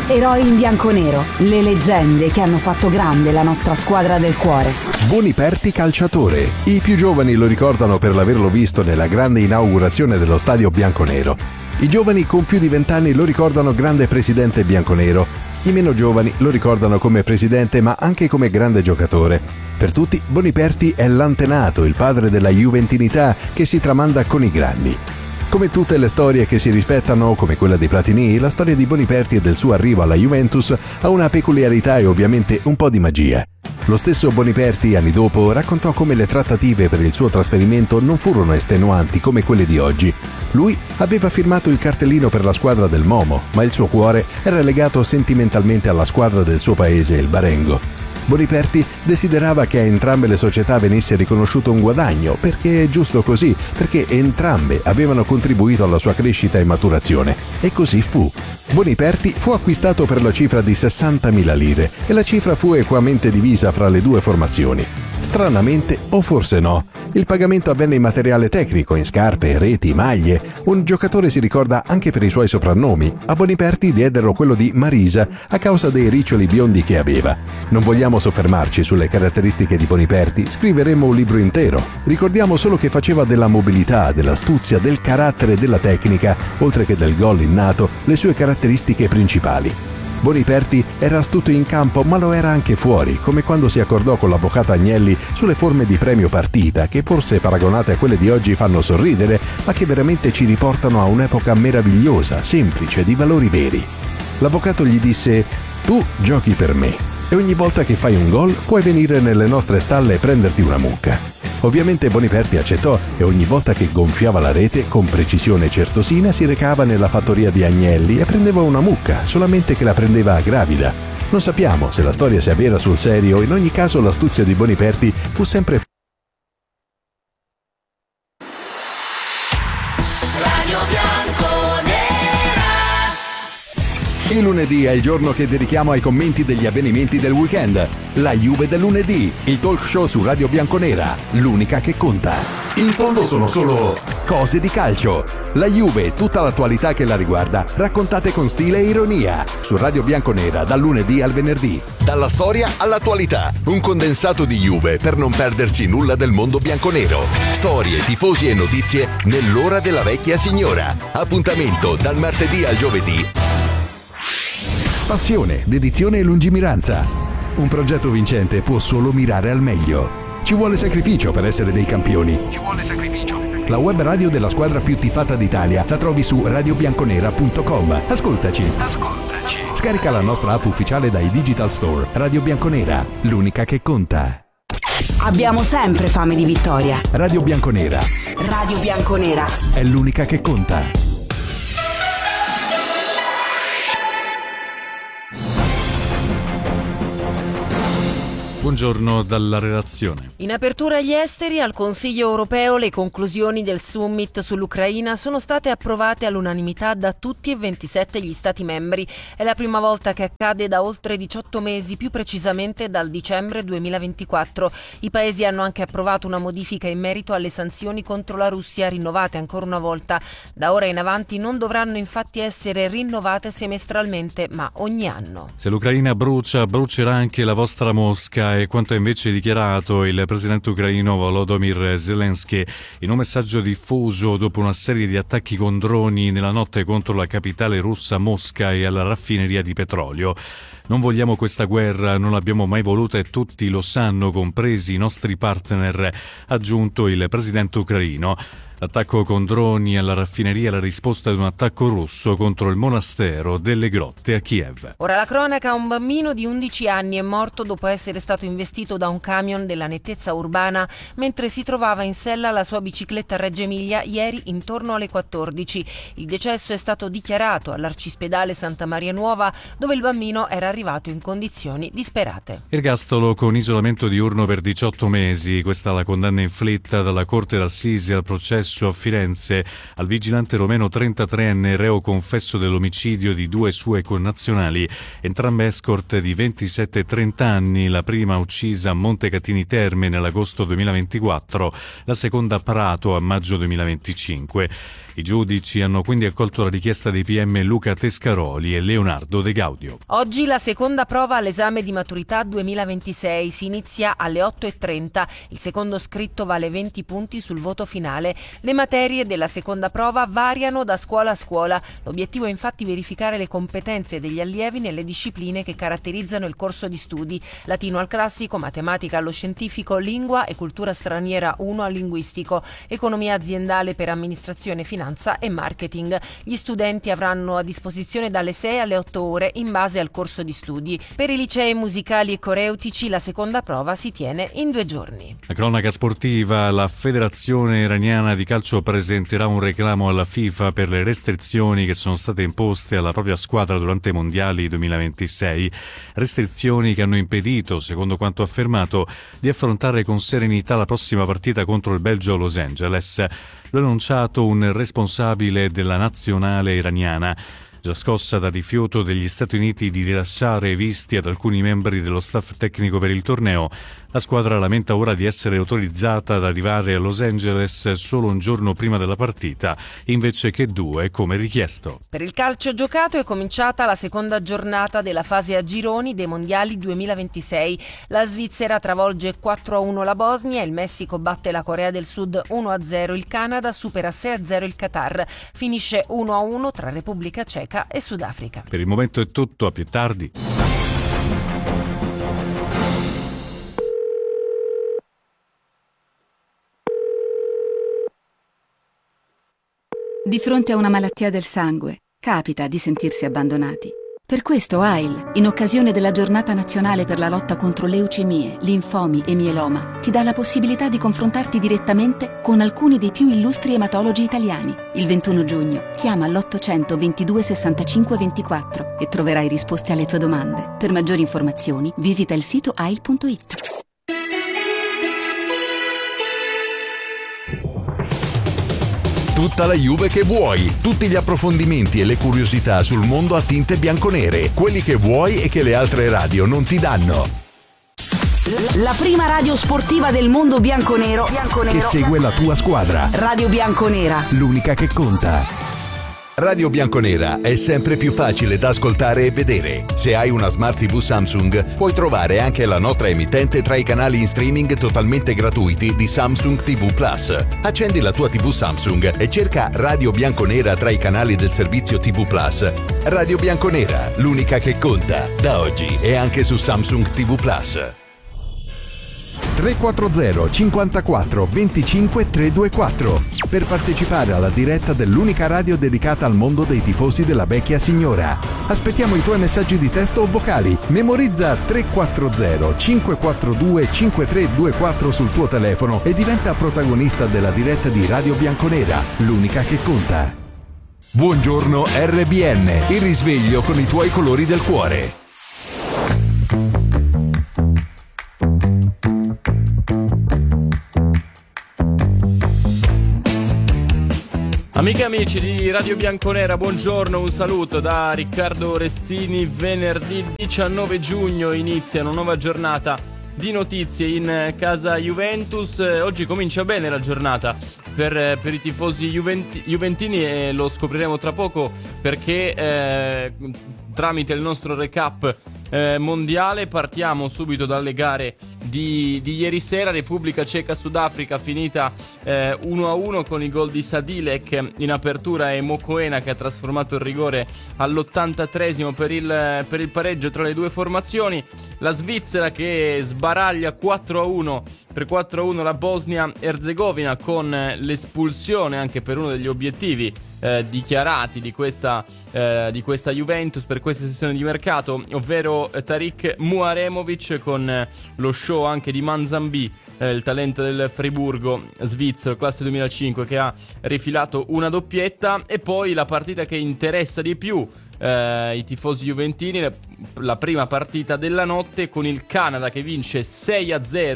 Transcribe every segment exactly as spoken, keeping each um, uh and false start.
Eroi in bianconero, le leggende che hanno fatto grande la nostra squadra del cuore. Boniperti calciatore. I più giovani lo ricordano per l'averlo visto nella grande inaugurazione dello stadio bianconero. I giovani con più di vent'anni lo ricordano grande presidente bianconero. I meno giovani lo ricordano come presidente ma anche come grande giocatore. Per tutti Boniperti è l'antenato, il padre della juventinità che si tramanda con i grandi. Come tutte le storie che si rispettano, come quella di Platini, la storia di Boniperti e del suo arrivo alla Juventus ha una peculiarità e ovviamente un po' di magia. Lo stesso Boniperti, anni dopo, raccontò come le trattative per il suo trasferimento non furono estenuanti come quelle di oggi. Lui aveva firmato il cartellino per la squadra del Momo, ma il suo cuore era legato sentimentalmente alla squadra del suo paese, il Barengo. Boniperti desiderava che a entrambe le società venisse riconosciuto un guadagno, perché è giusto così, perché entrambe avevano contribuito alla sua crescita e maturazione. E così fu. Boniperti fu acquistato per la cifra di sessantamila lire e la cifra fu equamente divisa fra le due formazioni. Stranamente, o forse no, il pagamento avvenne in materiale tecnico, in scarpe, reti, maglie. Un giocatore si ricorda anche per i suoi soprannomi. A Boniperti diedero quello di Marisa a causa dei riccioli biondi che aveva. Non vogliamo soffermarci sulle caratteristiche di Boniperti, scriveremo un libro intero. Ricordiamo solo che faceva della mobilità, dell'astuzia, del carattere e della tecnica, oltre che del gol innato, le sue caratteristiche principali. Boniperti era astuto in campo, ma lo era anche fuori, come quando si accordò con l'avvocato Agnelli sulle forme di premio partita, che forse paragonate a quelle di oggi fanno sorridere, ma che veramente ci riportano a un'epoca meravigliosa, semplice, di valori veri. L'avvocato gli disse: «Tu giochi per me, e ogni volta che fai un gol puoi venire nelle nostre stalle e prenderti una mucca». Ovviamente Boniperti accettò e ogni volta che gonfiava la rete, con precisione certosina, si recava nella fattoria di Agnelli e prendeva una mucca, solamente che la prendeva gravida. Non sappiamo se la storia sia vera sul serio, in ogni caso l'astuzia di Boniperti fu sempre Il lunedì è il giorno che dedichiamo ai commenti degli avvenimenti del weekend. La Juve del lunedì, il talk show su Radio Bianconera, l'unica che conta. In fondo sono solo cose di calcio. La Juve, tutta l'attualità che la riguarda, raccontate con stile e ironia. Su Radio Bianconera, dal lunedì al venerdì. Dalla storia all'attualità. Un condensato di Juve per non perdersi nulla del mondo bianconero. Storie, tifosi e notizie nell'ora della vecchia signora. Appuntamento dal martedì al giovedì. Passione, dedizione e lungimiranza. Un progetto vincente può solo mirare al meglio. Ci vuole sacrificio per essere dei campioni. Ci vuole sacrificio. La web radio della squadra più tifata d'Italia la trovi su radio bianconera punto com. Ascoltaci. Ascoltaci. Scarica la nostra app ufficiale dai Digital Store. Radio Bianconera, l'unica che conta. Abbiamo sempre fame di vittoria. Radio Bianconera. Radio Bianconera è l'unica che conta. Buongiorno dalla redazione. In apertura agli esteri, al Consiglio europeo le conclusioni del summit sull'Ucraina sono state approvate all'unanimità da tutti e ventisette gli Stati membri. È la prima volta che accade da oltre diciotto mesi, più precisamente dal dicembre duemilaventiquattro. I paesi hanno anche approvato una modifica in merito alle sanzioni contro la Russia, rinnovate ancora una volta. Da ora in avanti non dovranno infatti essere rinnovate semestralmente, ma ogni anno. Se l'Ucraina brucia, brucerà anche la vostra Mosca. È quanto ha invece dichiarato il presidente ucraino Volodymyr Zelensky in un messaggio diffuso dopo una serie di attacchi con droni nella notte contro la capitale russa Mosca e alla raffineria di petrolio. Non vogliamo questa guerra, non l'abbiamo mai voluta e tutti lo sanno, compresi i nostri partner, ha aggiunto il presidente ucraino. L'attacco con droni alla raffineria è la risposta ad un attacco russo contro il monastero delle grotte a Kiev. Ora la cronaca: un bambino di undici anni è morto dopo essere stato investito da un camion della nettezza urbana mentre si trovava in sella alla sua bicicletta a Reggio Emilia ieri intorno alle quattordici. Il decesso è stato dichiarato all'arcispedale Santa Maria Nuova, dove il bambino era arrivato in condizioni disperate. Ergastolo con isolamento diurno per diciotto mesi. Questa è la condanna inflitta dalla Corte d'Assisi al processo successo a Firenze al vigilante romeno trentatreenne reo confesso dell'omicidio di due sue connazionali, entrambe escort di ventisette e trenta anni, la prima uccisa a Montecatini Terme nell'agosto duemilaventiquattro, la seconda a Prato a maggio duemilaventicinque. I giudici hanno quindi accolto la richiesta dei P M Luca Tescaroli e Leonardo De Gaudio. Oggi la seconda prova all'esame di maturità duemilaventisei si inizia alle otto e trenta. Il secondo scritto vale venti punti sul voto finale. Le materie della seconda prova variano da scuola a scuola. L'obiettivo è infatti verificare le competenze degli allievi nelle discipline che caratterizzano il corso di studi: latino al classico, matematica allo scientifico, lingua e cultura straniera uno al linguistico, economia aziendale per amministrazione, finanza e marketing. Gli studenti avranno a disposizione dalle sei alle otto ore in base al corso di studi. Per i licei musicali e coreutici la seconda prova si tiene in due giorni. La cronaca sportiva: la Federazione Iraniana di Calcio presenterà un reclamo alla FIFA per le restrizioni che sono state imposte alla propria squadra durante i mondiali duemilaventisei. Restrizioni che hanno impedito, secondo quanto affermato, di affrontare con serenità la prossima partita contro il Belgio a Los Angeles. Lo ha annunciato un responsabile della nazionale iraniana. Già scossa dal rifiuto degli Stati Uniti di rilasciare visti ad alcuni membri dello staff tecnico per il torneo, la squadra lamenta ora di essere autorizzata ad arrivare a Los Angeles solo un giorno prima della partita, invece che due come richiesto. Per il calcio giocato è cominciata la seconda giornata della fase a gironi dei mondiali duemilaventisei. La Svizzera travolge quattro a uno la Bosnia, il Messico batte la Corea del Sud uno a zero, il Canada supera sei a zero il Qatar. Finisce uno a uno tra Repubblica Ceca e Sudafrica. Per il momento è tutto, a più tardi. Di fronte a una malattia del sangue, capita di sentirsi abbandonati. Per questo A I L, in occasione della Giornata Nazionale per la lotta contro leucemie, linfomi e mieloma, ti dà la possibilità di confrontarti direttamente con alcuni dei più illustri ematologi italiani. Il ventuno giugno chiama all'ottocento ventidue sessantacinque ventiquattro e troverai risposte alle tue domande. Per maggiori informazioni visita il sito A I L punto it. Tutta la Juve che vuoi, tutti gli approfondimenti e le curiosità sul mondo a tinte bianconere, quelli che vuoi e che le altre radio non ti danno. La prima radio sportiva del mondo bianconero, bianconero che segue la tua squadra. Radio Bianconera, l'unica che conta. Radio Bianconera è sempre più facile da ascoltare e vedere. Se hai una Smart tivù Samsung, puoi trovare anche la nostra emittente tra i canali in streaming totalmente gratuiti di Samsung ti vu Plus. Accendi la tua tivù Samsung e cerca Radio Bianconera tra i canali del servizio ti vu Plus. Radio Bianconera, l'unica che conta, da oggi e anche su Samsung ti vu Plus. tre quattro zero cinquantaquattro venticinque trecentoventiquattro per partecipare alla diretta dell'unica radio dedicata al mondo dei tifosi della vecchia signora. Aspettiamo i tuoi messaggi di testo o vocali. Memorizza tre quattro zero cinque quattro due cinque tre due quattro sul tuo telefono e diventa protagonista della diretta di Radio Bianconera, l'unica che conta. Buongiorno R B N, il risveglio con i tuoi colori del cuore. Amiche e amici di Radio Bianconera, buongiorno, un saluto da Riccardo Restini. Venerdì diciannove giugno inizia una nuova giornata di notizie in casa Juventus. Oggi comincia bene la giornata per, per i tifosi juventi, juventini e lo scopriremo tra poco perché eh, tramite il nostro recap eh, mondiale partiamo subito dalle gare di, di ieri sera. Repubblica Ceca Sudafrica finita eh, uno a uno con i gol di Sadilek in apertura e Mokoena che ha trasformato il rigore all'ottantatreesimo per il, per il pareggio tra le due formazioni. La Svizzera che sbaraglia quattro a uno per quattro a uno la Bosnia-Erzegovina con l'espulsione anche per uno degli obiettivi eh, dichiarati di questa, eh, di questa Juventus per questa sessione di mercato, ovvero Tariq Muaremovic, con eh, lo show anche di Manzambi, eh, il talento del Friburgo svizzero, classe duemilacinque, che ha rifilato una doppietta. E poi la partita che interessa di più Uh, i tifosi juventini, la prima partita della notte con il Canada che vince sei a zero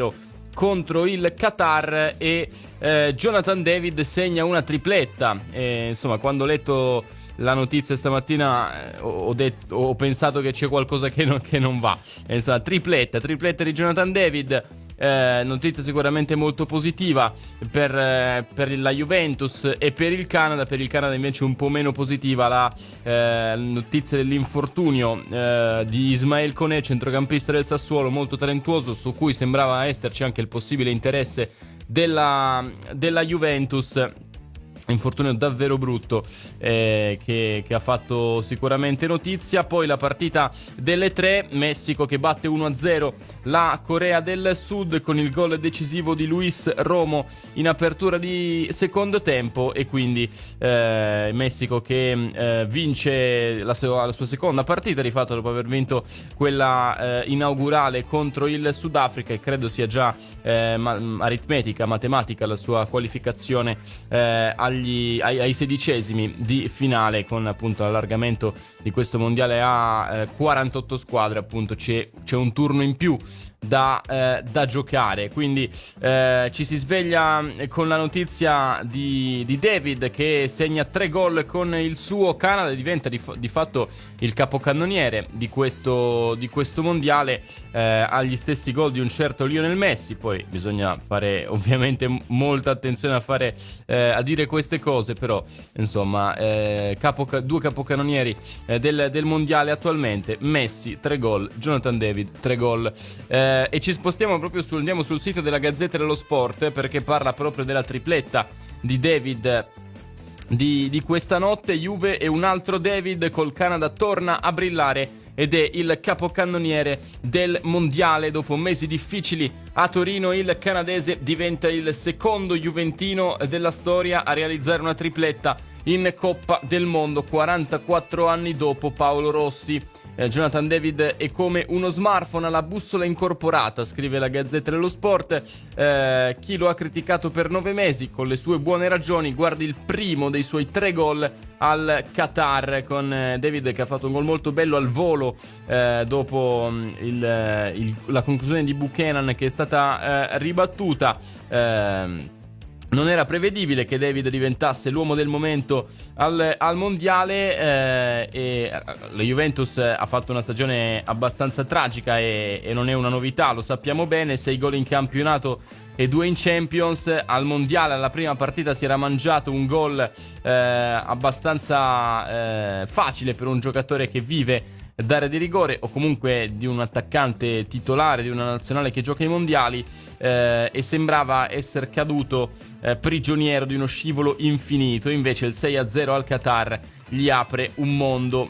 contro il Qatar e eh, Jonathan David segna una tripletta. E, insomma, quando ho letto la notizia stamattina eh, ho, detto, ho pensato che c'è qualcosa che non, che non va. E, insomma, tripletta, tripletta di Jonathan David. Eh, notizia sicuramente molto positiva per, eh, per la Juventus e per il Canada. Per il Canada invece un po' meno positiva la eh, notizia dell'infortunio eh, di Ismael Koné, centrocampista del Sassuolo, molto talentuoso, su cui sembrava esserci anche il possibile interesse della, della Juventus. Infortunio davvero brutto eh, che, che ha fatto sicuramente notizia. Poi la partita delle tre, Messico che batte uno a zero la Corea del Sud con il gol decisivo di Luis Romo in apertura di secondo tempo, e quindi eh, Messico che eh, vince la, sua, la sua seconda partita di fatto dopo aver vinto quella eh, inaugurale contro il Sudafrica, e credo sia già eh, ma- aritmetica, matematica la sua qualificazione eh, agli Ai, ai sedicesimi di finale, con appunto l'allargamento di questo mondiale a eh, quarantotto squadre. Appunto c'è, c'è un turno in più da, eh, da giocare, quindi eh, ci si sveglia con la notizia di, di David che segna tre gol con il suo Canada e diventa di, di fatto il capocannoniere di questo, di questo mondiale, eh, agli stessi gol di un certo Lionel Messi. Poi bisogna fare ovviamente molta attenzione a fare eh, a dire queste cose, però insomma eh, capo, due capocannonieri eh, del, del mondiale attualmente: Messi tre gol, Jonathan David tre gol. eh, e ci spostiamo proprio sul, andiamo sul sito della Gazzetta dello Sport, perché parla proprio della tripletta di David di, di questa notte. Juve e un altro David, col Canada torna a brillare ed è il capocannoniere del mondiale. Dopo mesi difficili a Torino, il canadese diventa il secondo juventino della storia a realizzare una tripletta in Coppa del Mondo, quarantaquattro anni dopo Paolo Rossi. Eh, Jonathan David è come uno smartphone alla bussola incorporata, scrive la Gazzetta dello Sport. Eh, chi lo ha criticato per nove mesi, con le sue buone ragioni, guardi il primo dei suoi tre gol al Qatar, con eh, David che ha fatto un gol molto bello al volo eh, dopo mh, il, il, la conclusione di Buchanan, che è stata eh, ribattuta. Eh, Non era prevedibile che David diventasse l'uomo del momento al, al mondiale eh, e la Juventus ha fatto una stagione abbastanza tragica e, e non è una novità, lo sappiamo bene. Sei gol in campionato e due in Champions. Al mondiale, alla prima partita, si era mangiato un gol eh, abbastanza eh, facile per un giocatore che vive d'area di rigore, o comunque di un attaccante titolare di una nazionale che gioca ai mondiali, eh, e sembrava essere caduto eh, prigioniero di uno scivolo infinito. Invece il sei a zero al Qatar gli apre un mondo.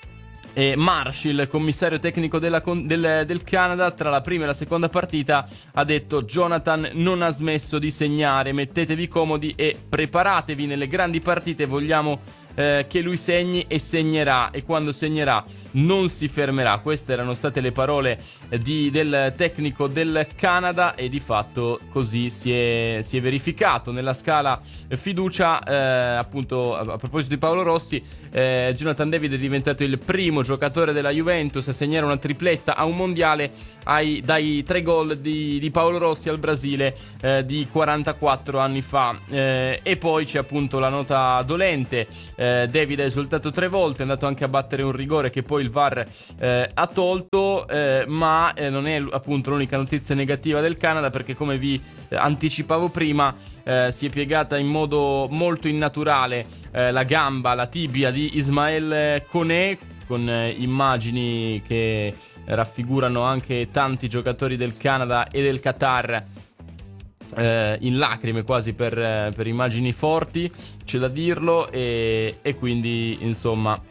E Marshall, commissario tecnico della, del, del Canada, tra la prima e la seconda partita ha detto: Jonathan non ha smesso di segnare, mettetevi comodi e preparatevi, nelle grandi partite vogliamo eh, che lui segni e segnerà, e quando segnerà non si fermerà. Queste erano state le parole di, del tecnico del Canada, e di fatto così si è, si è verificato. Nella scala fiducia, eh, appunto a, a proposito di Paolo Rossi, eh, Jonathan David è diventato il primo giocatore della Juventus a segnare una tripletta a un mondiale, ai, dai tre gol di, di Paolo Rossi al Brasile eh, di quarantaquattro anni fa. Eh, e poi c'è appunto la nota dolente: eh, David ha esultato tre volte, è andato anche a battere un rigore che poi il V A R eh, ha tolto, eh, ma eh, non è appunto l'unica notizia negativa del Canada, perché come vi eh, anticipavo prima eh, si è piegata in modo molto innaturale eh, la gamba, la tibia di Ismael Koné, con eh, immagini che raffigurano anche tanti giocatori del Canada e del Qatar eh, in lacrime quasi per, eh, per immagini forti, c'è da dirlo, e, e quindi insomma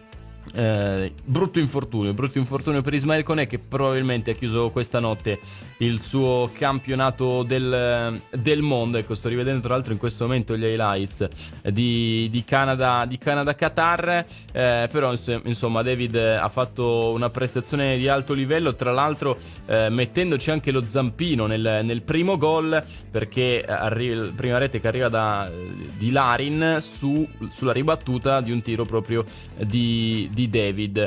Eh, brutto infortunio, brutto infortunio per Ismael Koné, che probabilmente ha chiuso questa notte il suo campionato del, del mondo. Ecco, sto rivedendo tra l'altro in questo momento gli highlights di, di Canada di Canada-Qatar, eh, però insomma David ha fatto una prestazione di alto livello, tra l'altro eh, mettendoci anche lo zampino nel, nel primo gol, perché arriva, la prima rete che arriva da, di Larin su, sulla ribattuta di un tiro proprio di, di di David.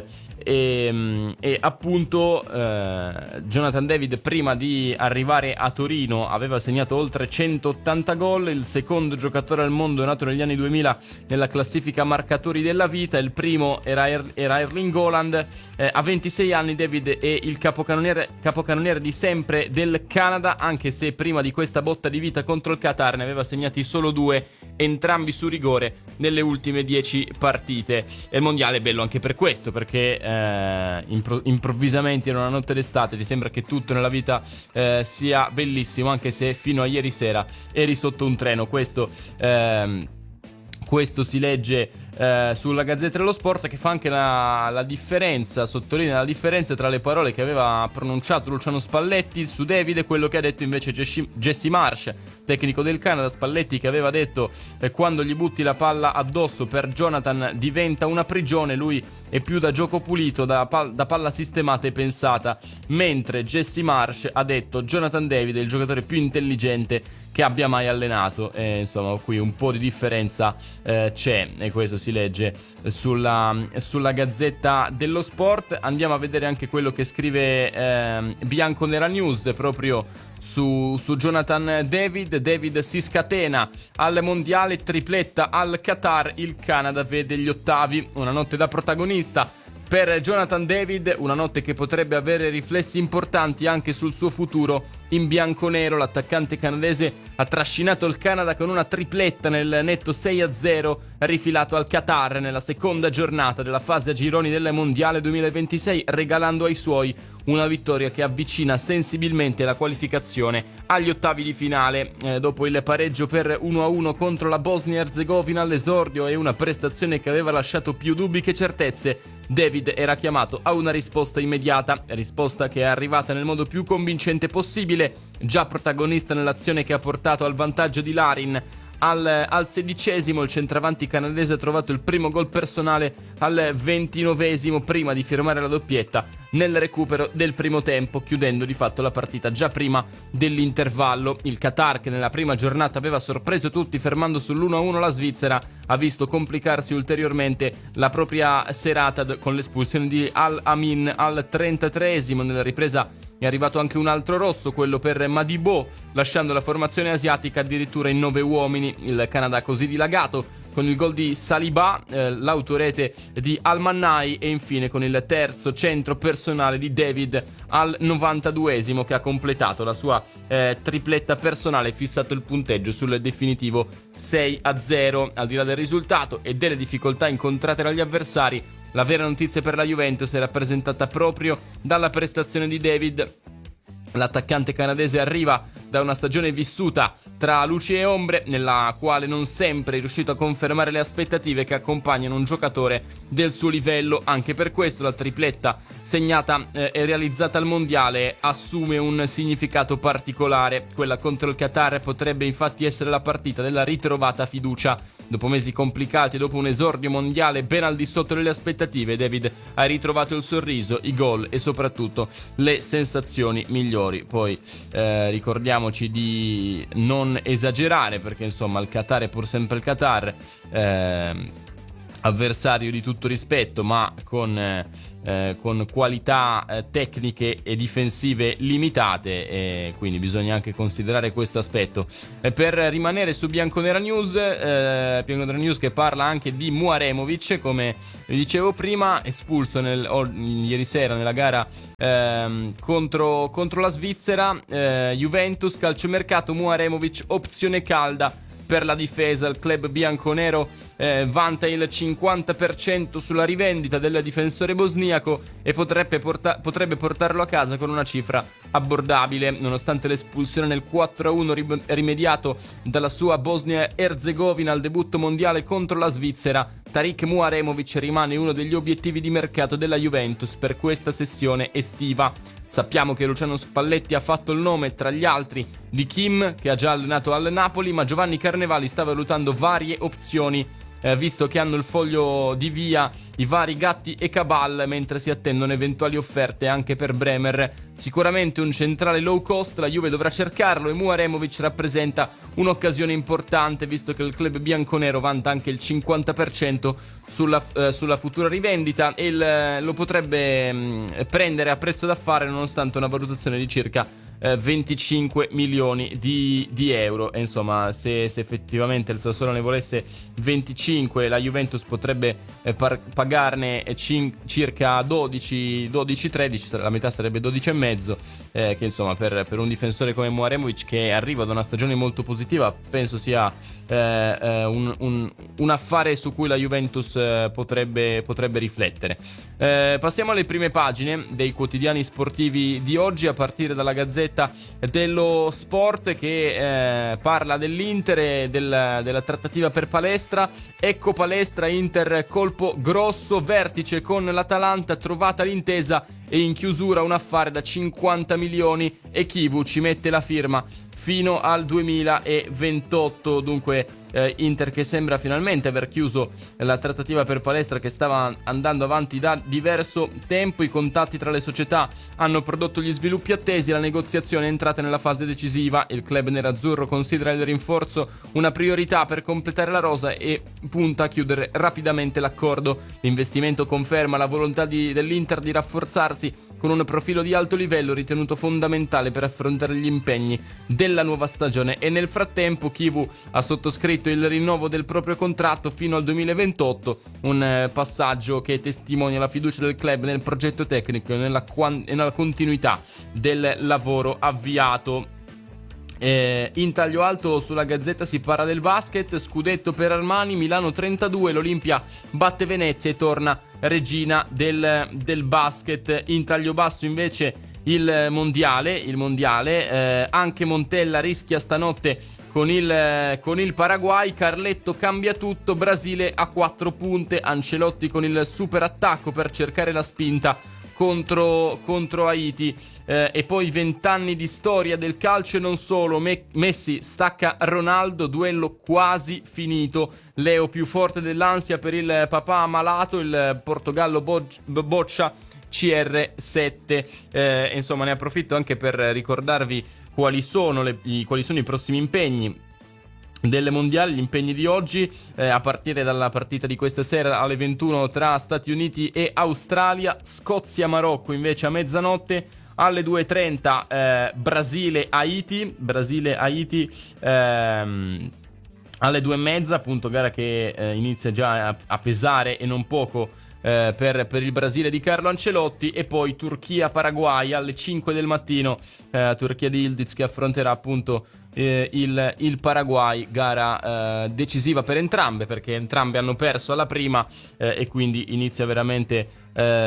E, e appunto eh, Jonathan David, prima di arrivare a Torino, aveva segnato oltre centottanta gol, il secondo giocatore al mondo nato negli anni duemila nella classifica marcatori della vita. Il primo era, er- era Erling Haaland. Eh, a ventisei anni David è il capocannoniere, capocannoniere di sempre del Canada, anche se prima di questa botta di vita contro il Qatar ne aveva segnati solo due, entrambi su rigore nelle ultime dieci partite. E il mondiale è bello anche per questo, perché eh, impro- improvvisamente in una notte d'estate ti sembra che tutto nella vita eh, sia bellissimo, anche se fino a ieri sera eri sotto un treno. Questo ehm, questo si legge eh, sulla Gazzetta dello Sport, che fa anche la, la differenza, sottolinea la differenza tra le parole che aveva pronunciato Luciano Spalletti su David e quello che ha detto invece Jesse, Jesse Marsch, tecnico del Canada. Spalletti che aveva detto eh, quando gli butti la palla addosso per Jonathan diventa una prigione, lui è più da gioco pulito, da, pal- da palla sistemata e pensata, mentre Jesse Marsch ha detto Jonathan David è il giocatore più intelligente che abbia mai allenato. E insomma qui un po' di differenza eh, c'è, e questo si legge sulla, sulla Gazzetta dello Sport. Andiamo a vedere anche quello che scrive eh, Bianconera News proprio su, su Jonathan David. David si scatena al mondiale, tripletta al Qatar, il Canada vede gli ottavi. Una notte da protagonista per Jonathan David, una notte che potrebbe avere riflessi importanti anche sul suo futuro in bianconero. L'attaccante canadese ha trascinato il Canada con una tripletta nel netto sei a zero rifilato al Qatar nella seconda giornata della fase a gironi del Mondiale duemilaventisei, regalando ai suoi una vittoria che avvicina sensibilmente la qualificazione agli ottavi di finale. Eh, dopo il pareggio per uno a uno contro la Bosnia-Herzegovina all'esordio e una prestazione che aveva lasciato più dubbi che certezze, David era chiamato a una risposta immediata, risposta che è arrivata nel modo più convincente possibile. Già protagonista nell'azione che ha portato al vantaggio di Larin, al, al sedicesimo il centravanti canadese ha trovato il primo gol personale al ventinovesimo prima di firmare la doppietta nel recupero del primo tempo, chiudendo di fatto la partita già prima dell'intervallo. Il Qatar, che nella prima giornata aveva sorpreso tutti fermando sull'uno a uno la Svizzera, ha visto complicarsi ulteriormente la propria serata d- con l'espulsione di Al-Amin al trentatreesimo. Nella ripresa è arrivato anche un altro rosso, quello per Madibo, lasciando la formazione asiatica addirittura in nove uomini. Il Canada così dilagato con il gol di Saliba, eh, l'autorete di Al-Mannai e infine con il terzo centro personale di David al novantaduesimo, che ha completato la sua eh, tripletta personale e fissato il punteggio sul definitivo sei a zero. Al di là del risultato e delle difficoltà incontrate dagli avversari, la vera notizia per la Juventus è rappresentata proprio dalla prestazione di David. L'attaccante canadese arriva da una stagione vissuta tra luci e ombre, nella quale non sempre è riuscito a confermare le aspettative che accompagnano un giocatore del suo livello. Anche per questo la tripletta segnata eh, e realizzata al mondiale assume un significato particolare. Quella contro il Qatar potrebbe infatti essere la partita della ritrovata fiducia. Dopo mesi complicati e dopo un esordio mondiale ben al di sotto delle aspettative, David ha ritrovato il sorriso, i gol e soprattutto le sensazioni migliori. Poi eh, ricordiamoci di non esagerare, perché insomma il Qatar è pur sempre il Qatar, eh, avversario di tutto rispetto, ma con, eh, con qualità eh, tecniche e difensive limitate, e quindi bisogna anche considerare questo aspetto. E per rimanere su Bianconera News, eh, Bianconera News che parla anche di Muaremovic, come vi dicevo prima, espulso nel, oh, ieri sera nella gara eh, contro, contro la Svizzera. eh, Juventus, calciomercato, Muaremovic, opzione calda per la difesa. Il club bianconero eh, vanta il cinquanta per cento sulla rivendita del difensore bosniaco e potrebbe, porta- potrebbe portarlo a casa con una cifra abbordabile. Nonostante l'espulsione nel quattro a uno rim- rimediato dalla sua Bosnia-Herzegovina al debutto mondiale contro la Svizzera, Tariq Muaremovic rimane uno degli obiettivi di mercato della Juventus per questa sessione estiva. Sappiamo che Luciano Spalletti ha fatto il nome tra gli altri di Kim, che ha già allenato al Napoli, ma Giovanni Carnevali sta valutando varie opzioni eh, visto che hanno il foglio di via i vari Gatti e Cabal, mentre si attendono eventuali offerte anche per Bremer. Sicuramente un centrale low cost, la Juve dovrà cercarlo, e Muaremovic rappresenta un'occasione importante, visto che il club bianconero vanta anche il cinquanta per cento sulla, eh, sulla futura rivendita, e il, lo potrebbe mh, prendere a prezzo d'affare nonostante una valutazione di circa eh, venticinque milioni di, di euro. E insomma, se, se effettivamente il Sassuolo ne volesse venticinque, la Juventus potrebbe eh, par- pagarne cin- circa dodici tredici, la metà sarebbe dodici e mezzo, eh, che insomma per, per un difensore come Muaremovic, che arriva da una stagione molto positiva, penso sia eh, eh, un, un, un affare su cui la Juventus eh, potrebbe, potrebbe riflettere. Eh, passiamo alle prime pagine dei quotidiani sportivi di oggi, a partire dalla Gazzetta dello Sport, che eh, parla dell'Inter e del, della trattativa per Palestra. Ecco Palestra, Inter colpo grosso, vertice con l'Atalanta, trovata l'intesa e in chiusura un affare da cinquanta milioni, e Chivu ci mette la firma fino al duemilaventotto. Dunque eh, Inter che sembra finalmente aver chiuso la trattativa per Palestra, che stava andando avanti da diverso tempo. I contatti tra le società hanno prodotto gli sviluppi attesi, la negoziazione è entrata nella fase decisiva. Il club nerazzurro considera il rinforzo una priorità per completare la rosa e punta a chiudere rapidamente l'accordo. L'investimento conferma la volontà di, dell'Inter di rafforzarsi con un profilo di alto livello ritenuto fondamentale per affrontare gli impegni della nuova stagione, e nel frattempo Chivu ha sottoscritto il rinnovo del proprio contratto fino al duemilaventotto, un eh, passaggio che testimonia la fiducia del club nel progetto tecnico e nella, quan- e nella continuità del lavoro avviato. Eh, in taglio alto sulla Gazzetta si parla del basket, scudetto per Armani, Milano trentadue, l'Olimpia batte Venezia e torna regina del, del basket. In taglio basso invece il mondiale, il mondiale eh, anche Montella rischia stanotte con il, con il Paraguay. Carletto cambia tutto, Brasile a quattro punte, Ancelotti con il super attacco per cercare la spinta contro, contro Haiti. Eh, e poi vent'anni di storia del calcio e non solo. Me- Messi stacca Ronaldo, duello quasi finito. Leo più forte dell'ansia per il papà ammalato, il Portogallo bo- boccia C R sette. Eh, insomma, ne approfitto anche per ricordarvi quali sono, le, i, quali sono i prossimi impegni del mondiale, gli impegni di oggi, eh, a partire dalla partita di questa sera alle ventuno tra Stati Uniti e Australia. Scozia-Marocco invece a mezzanotte. Alle due e trenta eh, Brasile-Haiti, Brasile-Haiti ehm, alle due e mezza, appunto gara che eh, inizia già a, a pesare e non poco eh, per, per il Brasile di Carlo Ancelotti. E poi Turchia-Paraguay alle cinque del mattino, eh, Turchia di Ildiz che affronterà appunto eh, il, il Paraguay, gara eh, decisiva per entrambe, perché entrambe hanno perso alla prima eh, e quindi inizia veramente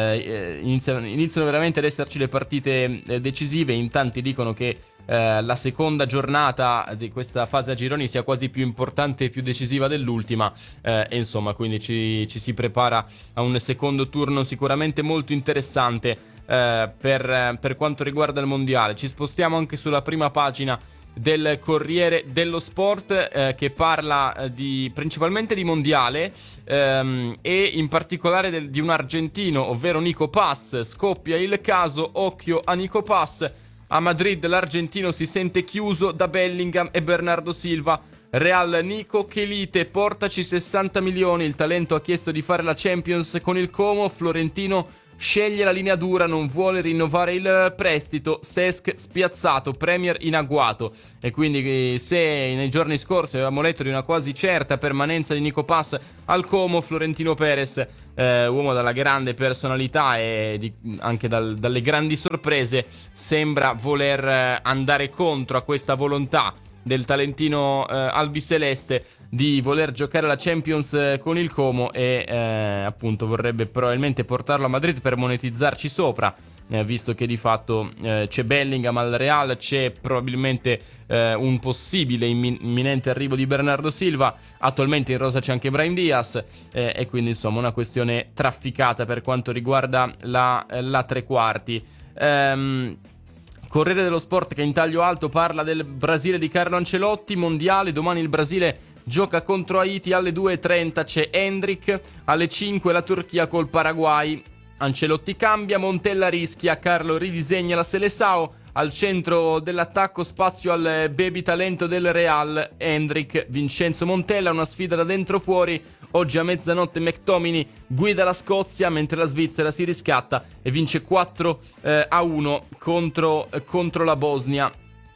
eh, iniziano, iniziano veramente ad esserci le partite eh, decisive. In tanti dicono che eh, la seconda giornata di questa fase a gironi sia quasi più importante e più decisiva dell'ultima, eh, e insomma quindi ci, ci si prepara a un secondo turno sicuramente molto interessante eh, per, per quanto riguarda il mondiale. Ci spostiamo anche sulla prima pagina del Corriere dello Sport, eh, che parla eh, di, principalmente di mondiale ehm, e in particolare del, di un argentino, ovvero Nico Paz. Scoppia il caso, occhio a Nico Paz. A Madrid l'argentino si sente chiuso da Bellingham e Bernardo Silva. Real Nico, che lite, portaci sessanta milioni, il talento ha chiesto di fare la Champions con il Como, Florentino sceglie la linea dura, non vuole rinnovare il prestito. Cesc spiazzato, Premier in agguato. E quindi se nei giorni scorsi avevamo letto di una quasi certa permanenza di Nico Paz al Como, Florentino Perez, eh, uomo dalla grande personalità e di, anche dal, dalle grandi sorprese, sembra voler andare contro a questa volontà del talentino eh, albiceleste di voler giocare la Champions eh, con il Como, e eh, appunto vorrebbe probabilmente portarlo a Madrid per monetizzarci sopra, eh, visto che di fatto eh, c'è Bellingham al Real, c'è probabilmente eh, un possibile immin- imminente arrivo di Bernardo Silva, attualmente in rosa c'è anche Brahim Diaz, eh, e quindi insomma una questione trafficata per quanto riguarda la, la tre quarti. Ehm... Corriere dello Sport che in taglio alto parla del Brasile di Carlo Ancelotti, mondiale, domani il Brasile gioca contro Haiti. Alle due e trenta c'è Hendrick, alle cinque la Turchia col Paraguay. Ancelotti cambia, Montella rischia, Carlo ridisegna la Seleção. Al centro dell'attacco spazio al baby talento del Real, Hendrick, Vincenzo Montella, una sfida da dentro fuori. Oggi a mezzanotte McTominay guida la Scozia, mentre la Svizzera si riscatta e vince quattro a uno contro, contro la Bosnia.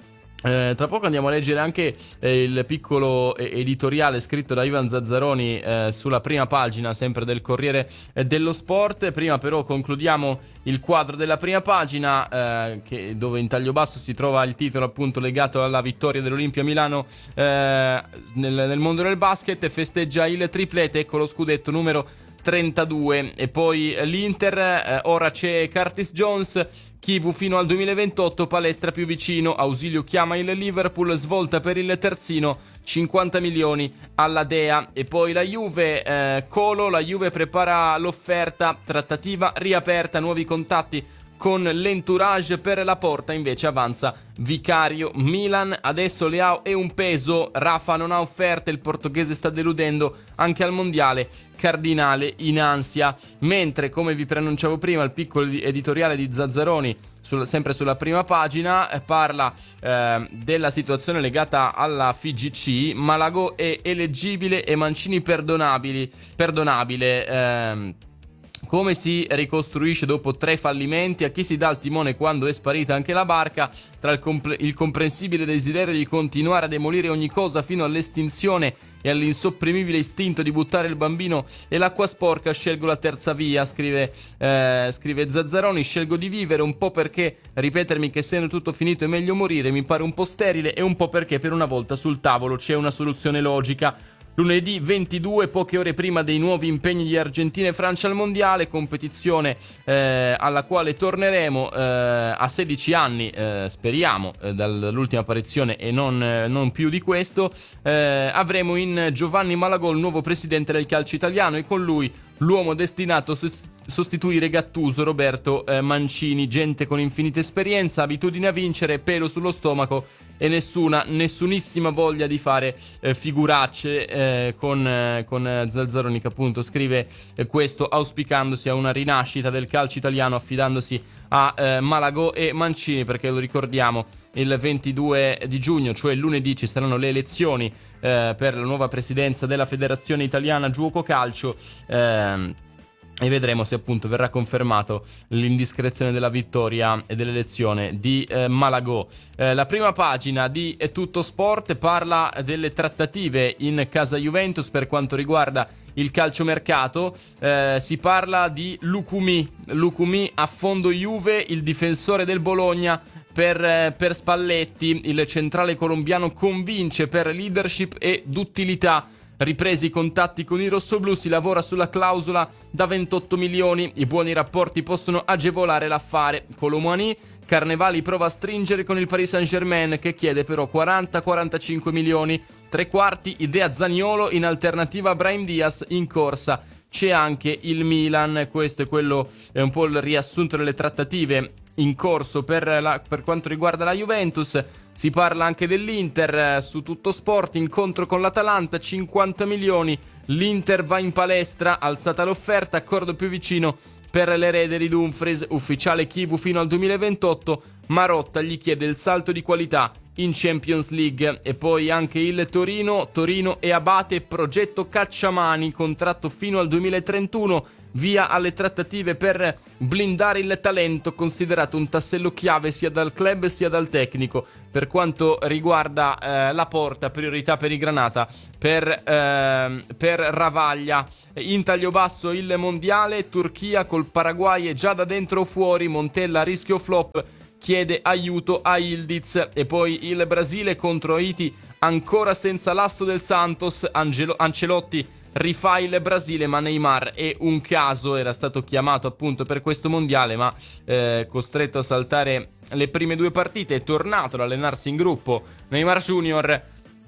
Eh, tra poco andiamo a leggere anche eh, il piccolo eh, editoriale scritto da Ivan Zazzaroni eh, sulla prima pagina sempre del Corriere eh, dello Sport. Prima però concludiamo il quadro della prima pagina eh, che, dove in taglio basso si trova il titolo appunto legato alla vittoria dell'Olimpia Milano eh, nel, nel mondo del basket. Festeggia il triplete, ecco lo scudetto numero trentadue. E poi l'Inter, eh, ora c'è Curtis Jones, Kivu fino al duemilaventotto, palestra più vicino, Ausilio chiama il Liverpool, svolta per il terzino, cinquanta milioni alla Dea. E poi la Juve, eh, Colo, la Juve prepara l'offerta, trattativa riaperta, nuovi contatti con l'entourage. Per la Porta invece avanza Vicario. Milan, adesso Leao è un peso, Rafa non ha offerte, il portoghese sta deludendo anche al mondiale, Cardinale in ansia. Mentre, come vi preannunciavo prima, il piccolo editoriale di Zazzaroni sul, sempre sulla prima pagina eh, parla eh, della situazione legata alla F I G C. Malagò è eleggibile e Mancini perdonabili, perdonabile eh, come si ricostruisce dopo tre fallimenti? A chi si dà il timone quando è sparita anche la barca? Tra il, compl- il comprensibile desiderio di continuare a demolire ogni cosa fino all'estinzione e all'insopprimibile istinto di buttare il bambino e l'acqua sporca, scelgo la terza via, scrive, eh, scrive Zazzaroni. Scelgo di vivere un po' perché ripetermi che essendo tutto finito è meglio morire mi pare un po' sterile, e un po' perché per una volta sul tavolo c'è una soluzione logica. Lunedì ventidue, poche ore prima dei nuovi impegni di Argentina e Francia al mondiale, competizione eh, alla quale torneremo eh, a sedici anni, eh, speriamo, eh, dall'ultima apparizione e non, eh, non più di questo. Eh, avremo in Giovanni Malagò il nuovo presidente del calcio italiano e con lui l'uomo destinato a sostituire Gattuso, Roberto eh, Mancini. Gente con infinita esperienza, abitudine a vincere, pelo sullo stomaco e nessuna, nessunissima voglia di fare eh, figuracce eh, con, eh, con Zazzaroni, che appunto scrive eh, questo auspicandosi a una rinascita del calcio italiano, affidandosi a eh, Malagò e Mancini, perché lo ricordiamo il ventidue di giugno, cioè lunedì, ci saranno le elezioni eh, per la nuova presidenza della Federazione Italiana Giuoco Calcio. eh, E vedremo se appunto verrà confermato l'indiscrezione della vittoria e dell'elezione di eh, Malagò. Eh, la prima pagina di È Tutto Sport parla delle trattative in casa Juventus per quanto riguarda il calciomercato. Eh, si parla di Lucumi, Lucumi a fondo Juve, il difensore del Bologna per, eh, per Spalletti. Il centrale colombiano convince per leadership e d'utilità. Ripresi i contatti con i rossoblù, si lavora sulla clausola da ventotto milioni. I buoni rapporti possono agevolare l'affare. Colomani, Carnevali prova a stringere con il Paris Saint-Germain, che chiede però quaranta quarantacinque milioni. Tre quarti, idea Zaniolo in alternativa a Brahim Diaz in corsa. C'è anche il Milan. Questo è quello, è un po' il riassunto delle trattative in corso per, la, per quanto riguarda la Juventus. Si parla anche dell'Inter eh, su Tutto Sport, incontro con l'Atalanta, cinquanta milioni, l'Inter va in palestra, alzata l'offerta, accordo più vicino per l'erede di Dumfries, ufficiale Kivu fino al duemilaventotto, Marotta gli chiede il salto di qualità in Champions League. E poi anche il Torino, Torino e Abate, progetto Cacciamani, contratto fino al duemilatrentuno, via alle trattative per blindare il talento, considerato un tassello chiave sia dal club sia dal tecnico. Per quanto riguarda eh, la Porta, priorità per i Granata, per, eh, per Ravaglia. In taglio basso il mondiale, Turchia col Paraguay è già da dentro o fuori, Montella rischio flop, chiede aiuto a Ildiz. E poi il Brasile contro Haiti, ancora senza l'asso del Santos, Angelo- Ancelotti rifà il Brasile, ma Neymar è un caso, era stato chiamato appunto per questo mondiale ma eh, costretto a saltare le prime due partite, è tornato ad allenarsi in gruppo Neymar Junior,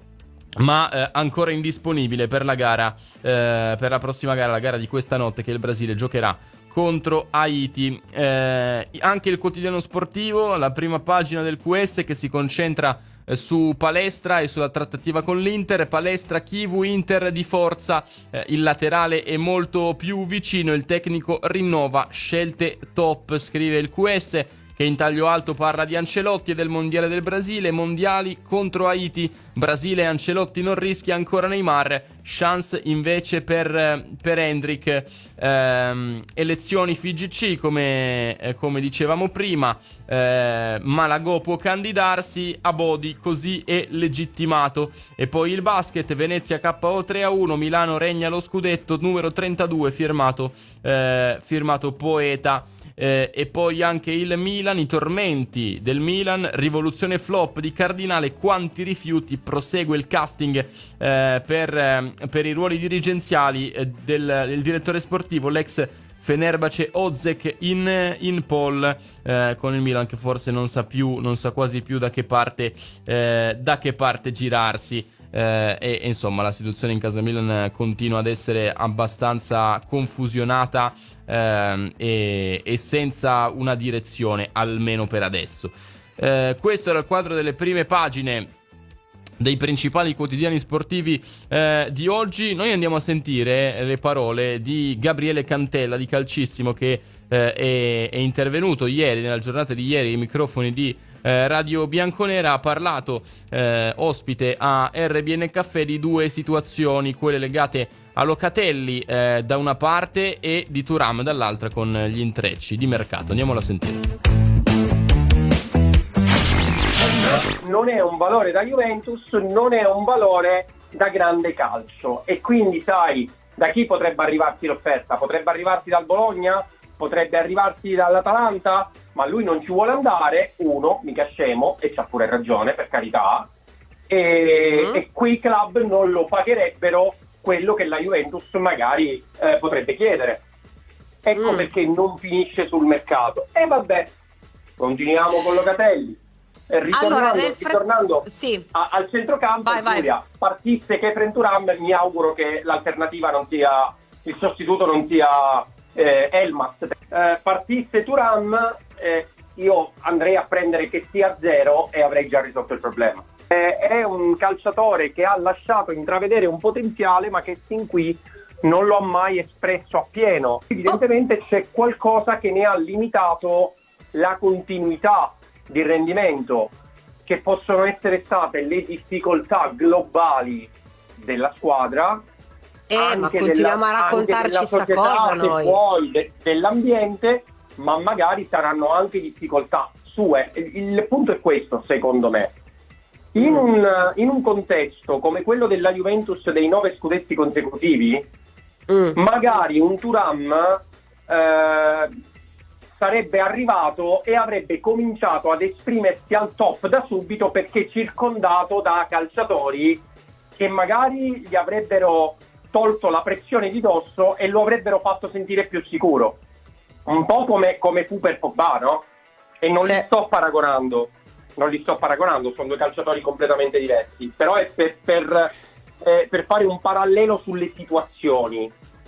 ma eh, ancora indisponibile per la gara, eh, per la prossima gara, la gara di questa notte che il Brasile giocherà contro Haiti. Eh, anche il quotidiano sportivo, la prima pagina del Q S che si concentra eh, su Palestra e sulla trattativa con l'Inter. Palestra, Chivu, Inter di forza, eh, il laterale è molto più vicino, il tecnico rinnova, scelte top, scrive il Q S, che in taglio alto parla di Ancelotti e del mondiale del Brasile. Mondiali contro Haiti, Brasile, Ancelotti non rischia ancora Neymar, chance invece per, per Hendrick. Ehm, elezioni F I G C, come, eh, come dicevamo prima, eh, Malagò può candidarsi, Abodi così è legittimato. E poi il basket, Venezia K O tre a uno, Milano regna lo scudetto, numero trentadue, firmato, eh, firmato Poeta. Eh, e poi anche il Milan, i tormenti del Milan, rivoluzione flop di Cardinale, quanti rifiuti, prosegue il casting eh, per, eh, per i ruoli dirigenziali eh, del, del direttore sportivo, l'ex Fenerbahce Ozek in, in poll, eh, con il Milan che forse non sa più, non sa quasi più da che parte, eh, da che parte girarsi. Eh, e, e insomma la situazione in casa Milan continua ad essere abbastanza confusionata eh, e, e senza una direzione, almeno per adesso. Eh, questo era il quadro delle prime pagine dei principali quotidiani sportivi eh, di oggi. Noi andiamo a sentire le parole di Gabriele Cantella di Calcissimo, che eh, è, è intervenuto ieri, nella giornata di ieri, ai microfoni di Eh, Radio Bianconera. Ha parlato eh, ospite a R B N Caffè di due situazioni, quelle legate a Locatelli eh, da una parte e di Thuram dall'altra, con gli intrecci di mercato. Andiamolo a sentire. Non è un valore da Juventus, non è un valore da grande calcio, e quindi sai da chi potrebbe arrivarti l'offerta? Potrebbe arrivarti dal Bologna? Potrebbe arrivarti dall'Atalanta? Ma lui non ci vuole andare, uno, mica scemo, e c'ha pure ragione, per carità, e, mm. e quei club non lo pagherebbero quello che la Juventus magari eh, potrebbe chiedere. Ecco mm. perché non finisce sul mercato. E vabbè, continuiamo con Locatelli. Eh, ritornando allora, fre- ritornando sì. a, al centrocampo, vai, Giulia, vai. Partisse Kefren Thuram, mi auguro che l'alternativa non sia, il sostituto non sia eh, Elmas. Eh, partisse Thuram, eh, io andrei a prendere che sia zero e avrei già risolto il problema. Eh, è un calciatore che ha lasciato intravedere un potenziale, ma che sin qui non lo ha mai espresso appieno. Evidentemente oh. c'è qualcosa che ne ha limitato la continuità di rendimento, che possono essere state le difficoltà globali della squadra, eh, ma continuiamo della, a raccontarci sta cosa noi. Poi de, dell'ambiente, ma magari saranno anche difficoltà sue. Il, il punto è questo, secondo me. In, mm. un, in un contesto come quello della Juventus dei nove scudetti consecutivi, mm. magari un Thuram eh, sarebbe arrivato e avrebbe cominciato ad esprimersi al top da subito, perché circondato da calciatori che magari gli avrebbero tolto la pressione di dosso e lo avrebbero fatto sentire più sicuro. Un po' come, come fu per Pogba, no? E non sì. li sto paragonando, non li sto paragonando, sono due calciatori completamente diversi, però è per, per, eh, per fare un parallelo sulle situazioni.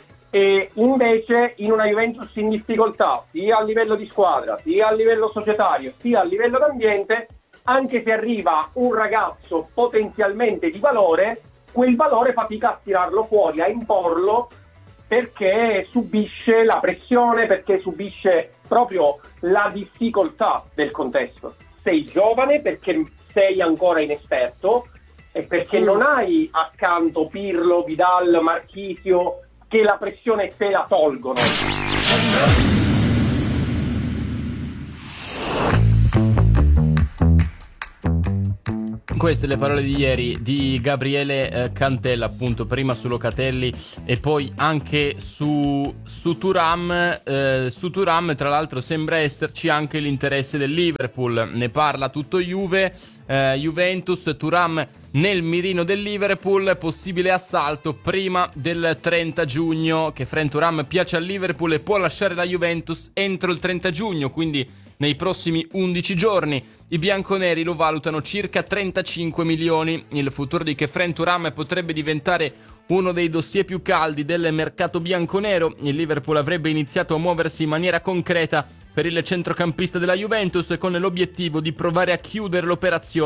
E invece in una Juventus in difficoltà, sia a livello di squadra, sia a livello societario, sia a livello d'ambiente, anche se arriva un ragazzo potenzialmente di valore, quel valore fatica a tirarlo fuori, a imporlo, perché subisce la pressione, perché subisce proprio la difficoltà del contesto. Sei giovane perché sei ancora inesperto e perché mm. non hai accanto Pirlo, Vidal, Marchisio, che la pressione te la tolgono. Queste le parole di ieri di Gabriele eh, Cantella, appunto, prima su Locatelli e poi anche su, su Thuram. Eh, su Thuram, tra l'altro, sembra esserci anche l'interesse del Liverpool. Ne parla tutto Juve, eh, Juventus, Thuram nel mirino del Liverpool, possibile assalto prima del trenta giugno. Che Kefren Thuram piace al Liverpool e può lasciare la Juventus entro il trenta giugno, quindi nei prossimi undici giorni. I bianconeri lo valutano circa trentacinque milioni. Il futuro di Kefren Thuram potrebbe diventare uno dei dossier più caldi del mercato bianconero. Il Liverpool avrebbe iniziato a muoversi in maniera concreta per il centrocampista della Juventus, con l'obiettivo di provare a chiudere l'operazione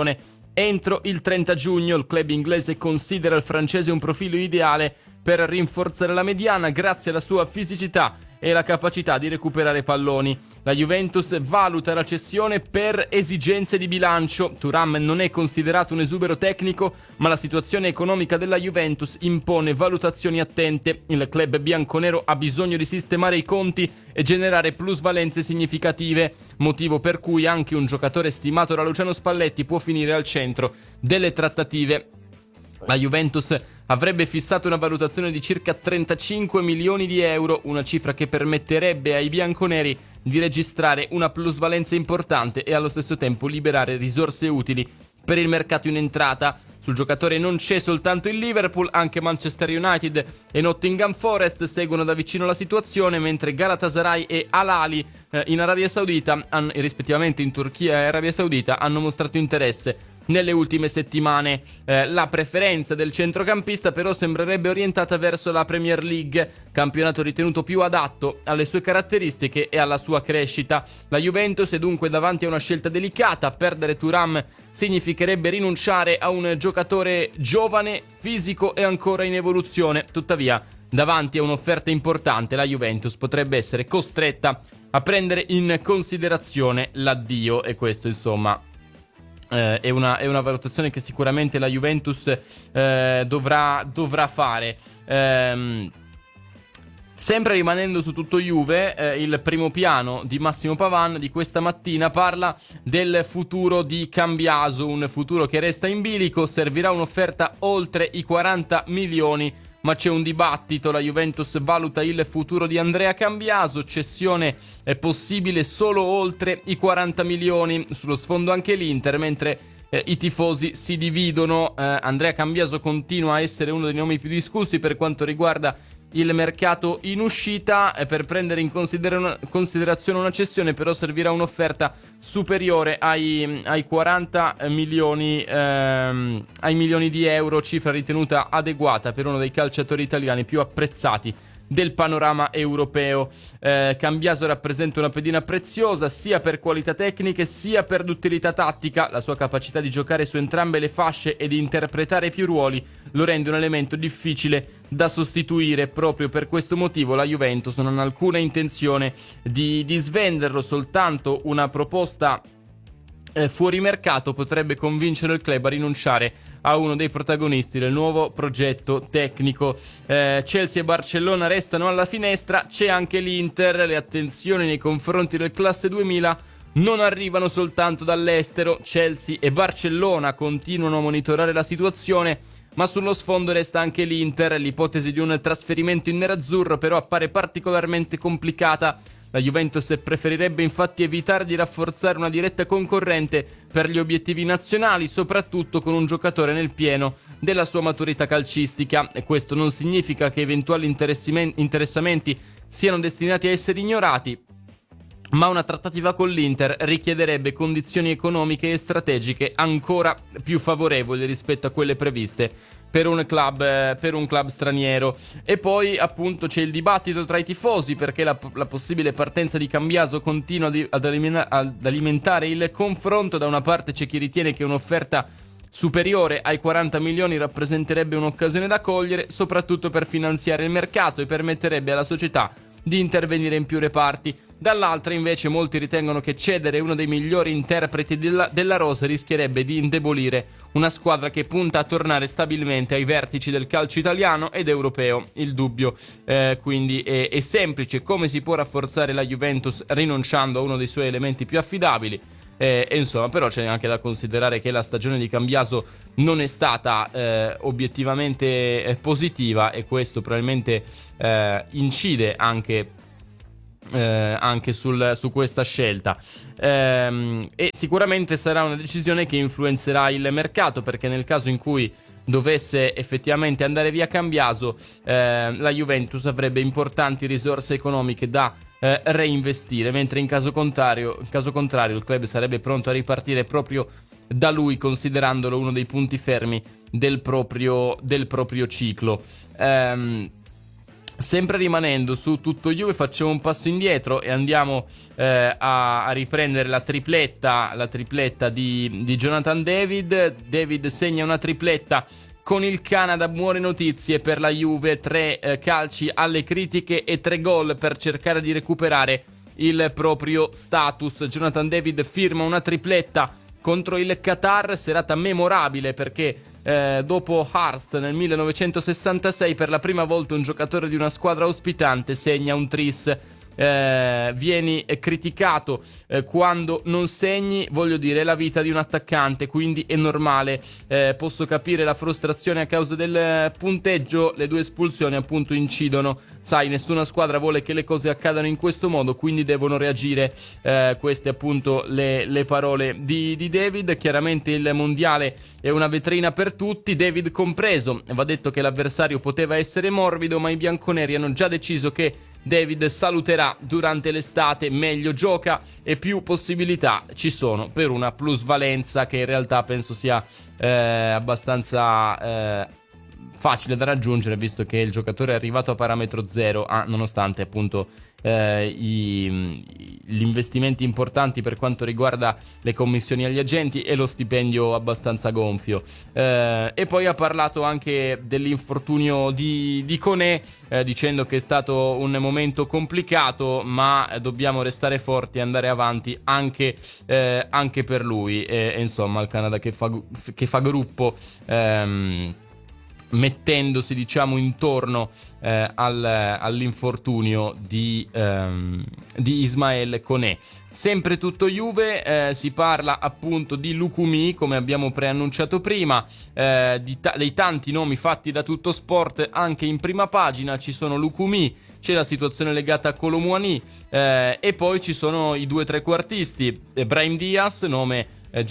entro il trenta giugno. Il club inglese considera il francese un profilo ideale per rinforzare la mediana grazie alla sua fisicità e la capacità di recuperare palloni. La Juventus valuta la cessione per esigenze di bilancio. Thuram non è considerato un esubero tecnico, ma la situazione economica della Juventus impone valutazioni attente. Il club bianconero ha bisogno di sistemare i conti e generare plusvalenze significative, motivo per cui anche un giocatore stimato da Luciano Spalletti può finire al centro delle trattative. La Juventus avrebbe fissato una valutazione di circa trentacinque milioni di euro, una cifra che permetterebbe ai bianconeri di registrare una plusvalenza importante e allo stesso tempo liberare risorse utili per il mercato in entrata. Sul giocatore non c'è soltanto il Liverpool, anche Manchester United e Nottingham Forest seguono da vicino la situazione, mentre Galatasaray e Al Ahly eh, in Arabia Saudita, hanno, rispettivamente in Turchia e Arabia Saudita, hanno mostrato interesse nelle ultime settimane. Eh, la preferenza del centrocampista però sembrerebbe orientata verso la Premier League, campionato ritenuto più adatto alle sue caratteristiche e alla sua crescita. La Juventus è dunque davanti a una scelta delicata. Perdere Thuram significherebbe rinunciare a un giocatore giovane, fisico e ancora in evoluzione. Tuttavia, davanti a un'offerta importante, la Juventus potrebbe essere costretta a prendere in considerazione l'addio, e questo insomma Eh, è, una, è una valutazione che sicuramente la Juventus eh, dovrà, dovrà fare. Ehm, sempre rimanendo su tutto Juve, eh, il primo piano di Massimo Pavan di questa mattina parla del futuro di Cambiaso, un futuro che resta in bilico. Servirà un'offerta oltre i quaranta milioni, ma c'è un dibattito. La Juventus valuta il futuro di Andrea Cambiaso, cessione è possibile solo oltre i quaranta milioni. Sullo sfondo anche l'Inter, mentre eh, i tifosi si dividono. eh, Andrea Cambiaso continua a essere uno dei nomi più discussi per quanto riguarda il mercato in uscita. E per prendere in considera- una, considerazione una cessione però servirà un'offerta superiore ai, ai quaranta milioni ehm, ai milioni di euro, cifra ritenuta adeguata per uno dei calciatori italiani più apprezzati del panorama europeo. eh, Cambiaso rappresenta una pedina preziosa sia per qualità tecniche sia per l'utilità tattica. La sua capacità di giocare su entrambe le fasce e di interpretare più ruoli lo rende un elemento difficile da sostituire. Proprio per questo motivo la Juventus non ha alcuna intenzione di, di svenderlo. Soltanto una proposta eh, fuori mercato potrebbe convincere il club a rinunciare a uno dei protagonisti del nuovo progetto tecnico. eh, Chelsea e Barcellona restano alla finestra, c'è anche l'Inter. Le attenzioni nei confronti del classe duemila non arrivano soltanto dall'estero. Chelsea e Barcellona continuano a monitorare la situazione, ma sullo sfondo resta anche l'Inter. L'ipotesi di un trasferimento in nerazzurro però appare particolarmente complicata. La Juventus preferirebbe infatti evitare di rafforzare una diretta concorrente per gli obiettivi nazionali, soprattutto con un giocatore nel pieno della sua maturità calcistica. E questo non significa che eventuali interessamenti siano destinati a essere ignorati, ma una trattativa con l'Inter richiederebbe condizioni economiche e strategiche ancora più favorevoli rispetto a quelle previste per un club, eh, per un club straniero. E poi appunto c'è il dibattito tra i tifosi, perché la, la possibile partenza di Cambiaso continua di, ad, alimena, ad alimentare il confronto. Da una parte c'è chi ritiene che un'offerta superiore ai quaranta milioni rappresenterebbe un'occasione da cogliere, soprattutto per finanziare il mercato, e permetterebbe alla società di intervenire in più reparti. Dall'altra invece molti ritengono che cedere uno dei migliori interpreti della, della rosa rischierebbe di indebolire una squadra che punta a tornare stabilmente ai vertici del calcio italiano ed europeo. Il dubbio eh, quindi è, è semplice: come si può rafforzare la Juventus rinunciando a uno dei suoi elementi più affidabili? Eh, e insomma, però c'è anche da considerare che la stagione di Cambiaso non è stata eh, obiettivamente eh, positiva, e questo probabilmente eh, incide anche Eh, anche sul, su questa scelta. ehm, e sicuramente sarà una decisione che influenzerà il mercato, perché nel caso in cui dovesse effettivamente andare via Cambiaso, eh, la Juventus avrebbe importanti risorse economiche da eh, reinvestire, mentre in caso contrario, in caso contrario il club sarebbe pronto a ripartire proprio da lui, considerandolo uno dei punti fermi del proprio, del proprio ciclo. ehm Sempre rimanendo su tutto Juve, facciamo un passo indietro e andiamo eh, a, a riprendere la tripletta, la tripletta di, di Jonathan David. David segna una tripletta con il Canada, buone notizie per la Juve, tre eh, calci alle critiche e tre gol per cercare di recuperare il proprio status. Jonathan David firma una tripletta contro il Qatar, serata memorabile perché eh, dopo Hearst nel millenovecentosessantasei per la prima volta un giocatore di una squadra ospitante segna un tris. Eh, vieni criticato eh, quando non segni, voglio dire, è la vita di un attaccante, quindi è normale. Eh, posso capire la frustrazione a causa del punteggio, le due espulsioni appunto incidono, sai, nessuna squadra vuole che le cose accadano in questo modo, quindi devono reagire. Eh, queste appunto le, le parole di, di David. Chiaramente il mondiale è una vetrina per tutti, David compreso. Va detto che l'avversario poteva essere morbido, ma i bianconeri hanno già deciso che David saluterà durante l'estate, meglio gioca e più possibilità ci sono per una plusvalenza che in realtà penso sia eh, abbastanza eh, facile da raggiungere, visto che il giocatore è arrivato a parametro zero, ah, nonostante appunto eh, i, gli investimenti importanti per quanto riguarda le commissioni agli agenti e lo stipendio abbastanza gonfio. Eh, e poi ha parlato anche dell'infortunio di, di Koné, eh, dicendo che è stato un momento complicato, ma dobbiamo restare forti e andare avanti anche, eh, anche per lui. E, e insomma il Canada che fa, che fa gruppo, ehm, mettendosi diciamo intorno eh, al, all'infortunio di, ehm, di Ismael Koné. Sempre tutto Juve, eh, si parla appunto di Lukumi, come abbiamo preannunciato prima, eh, di ta- dei tanti nomi fatti da Tutto Sport anche in prima pagina. Ci sono Lukumi, c'è la situazione legata a Kolo Muani, eh, e poi ci sono i due trequartisti, eh, Brahim Diaz, nome è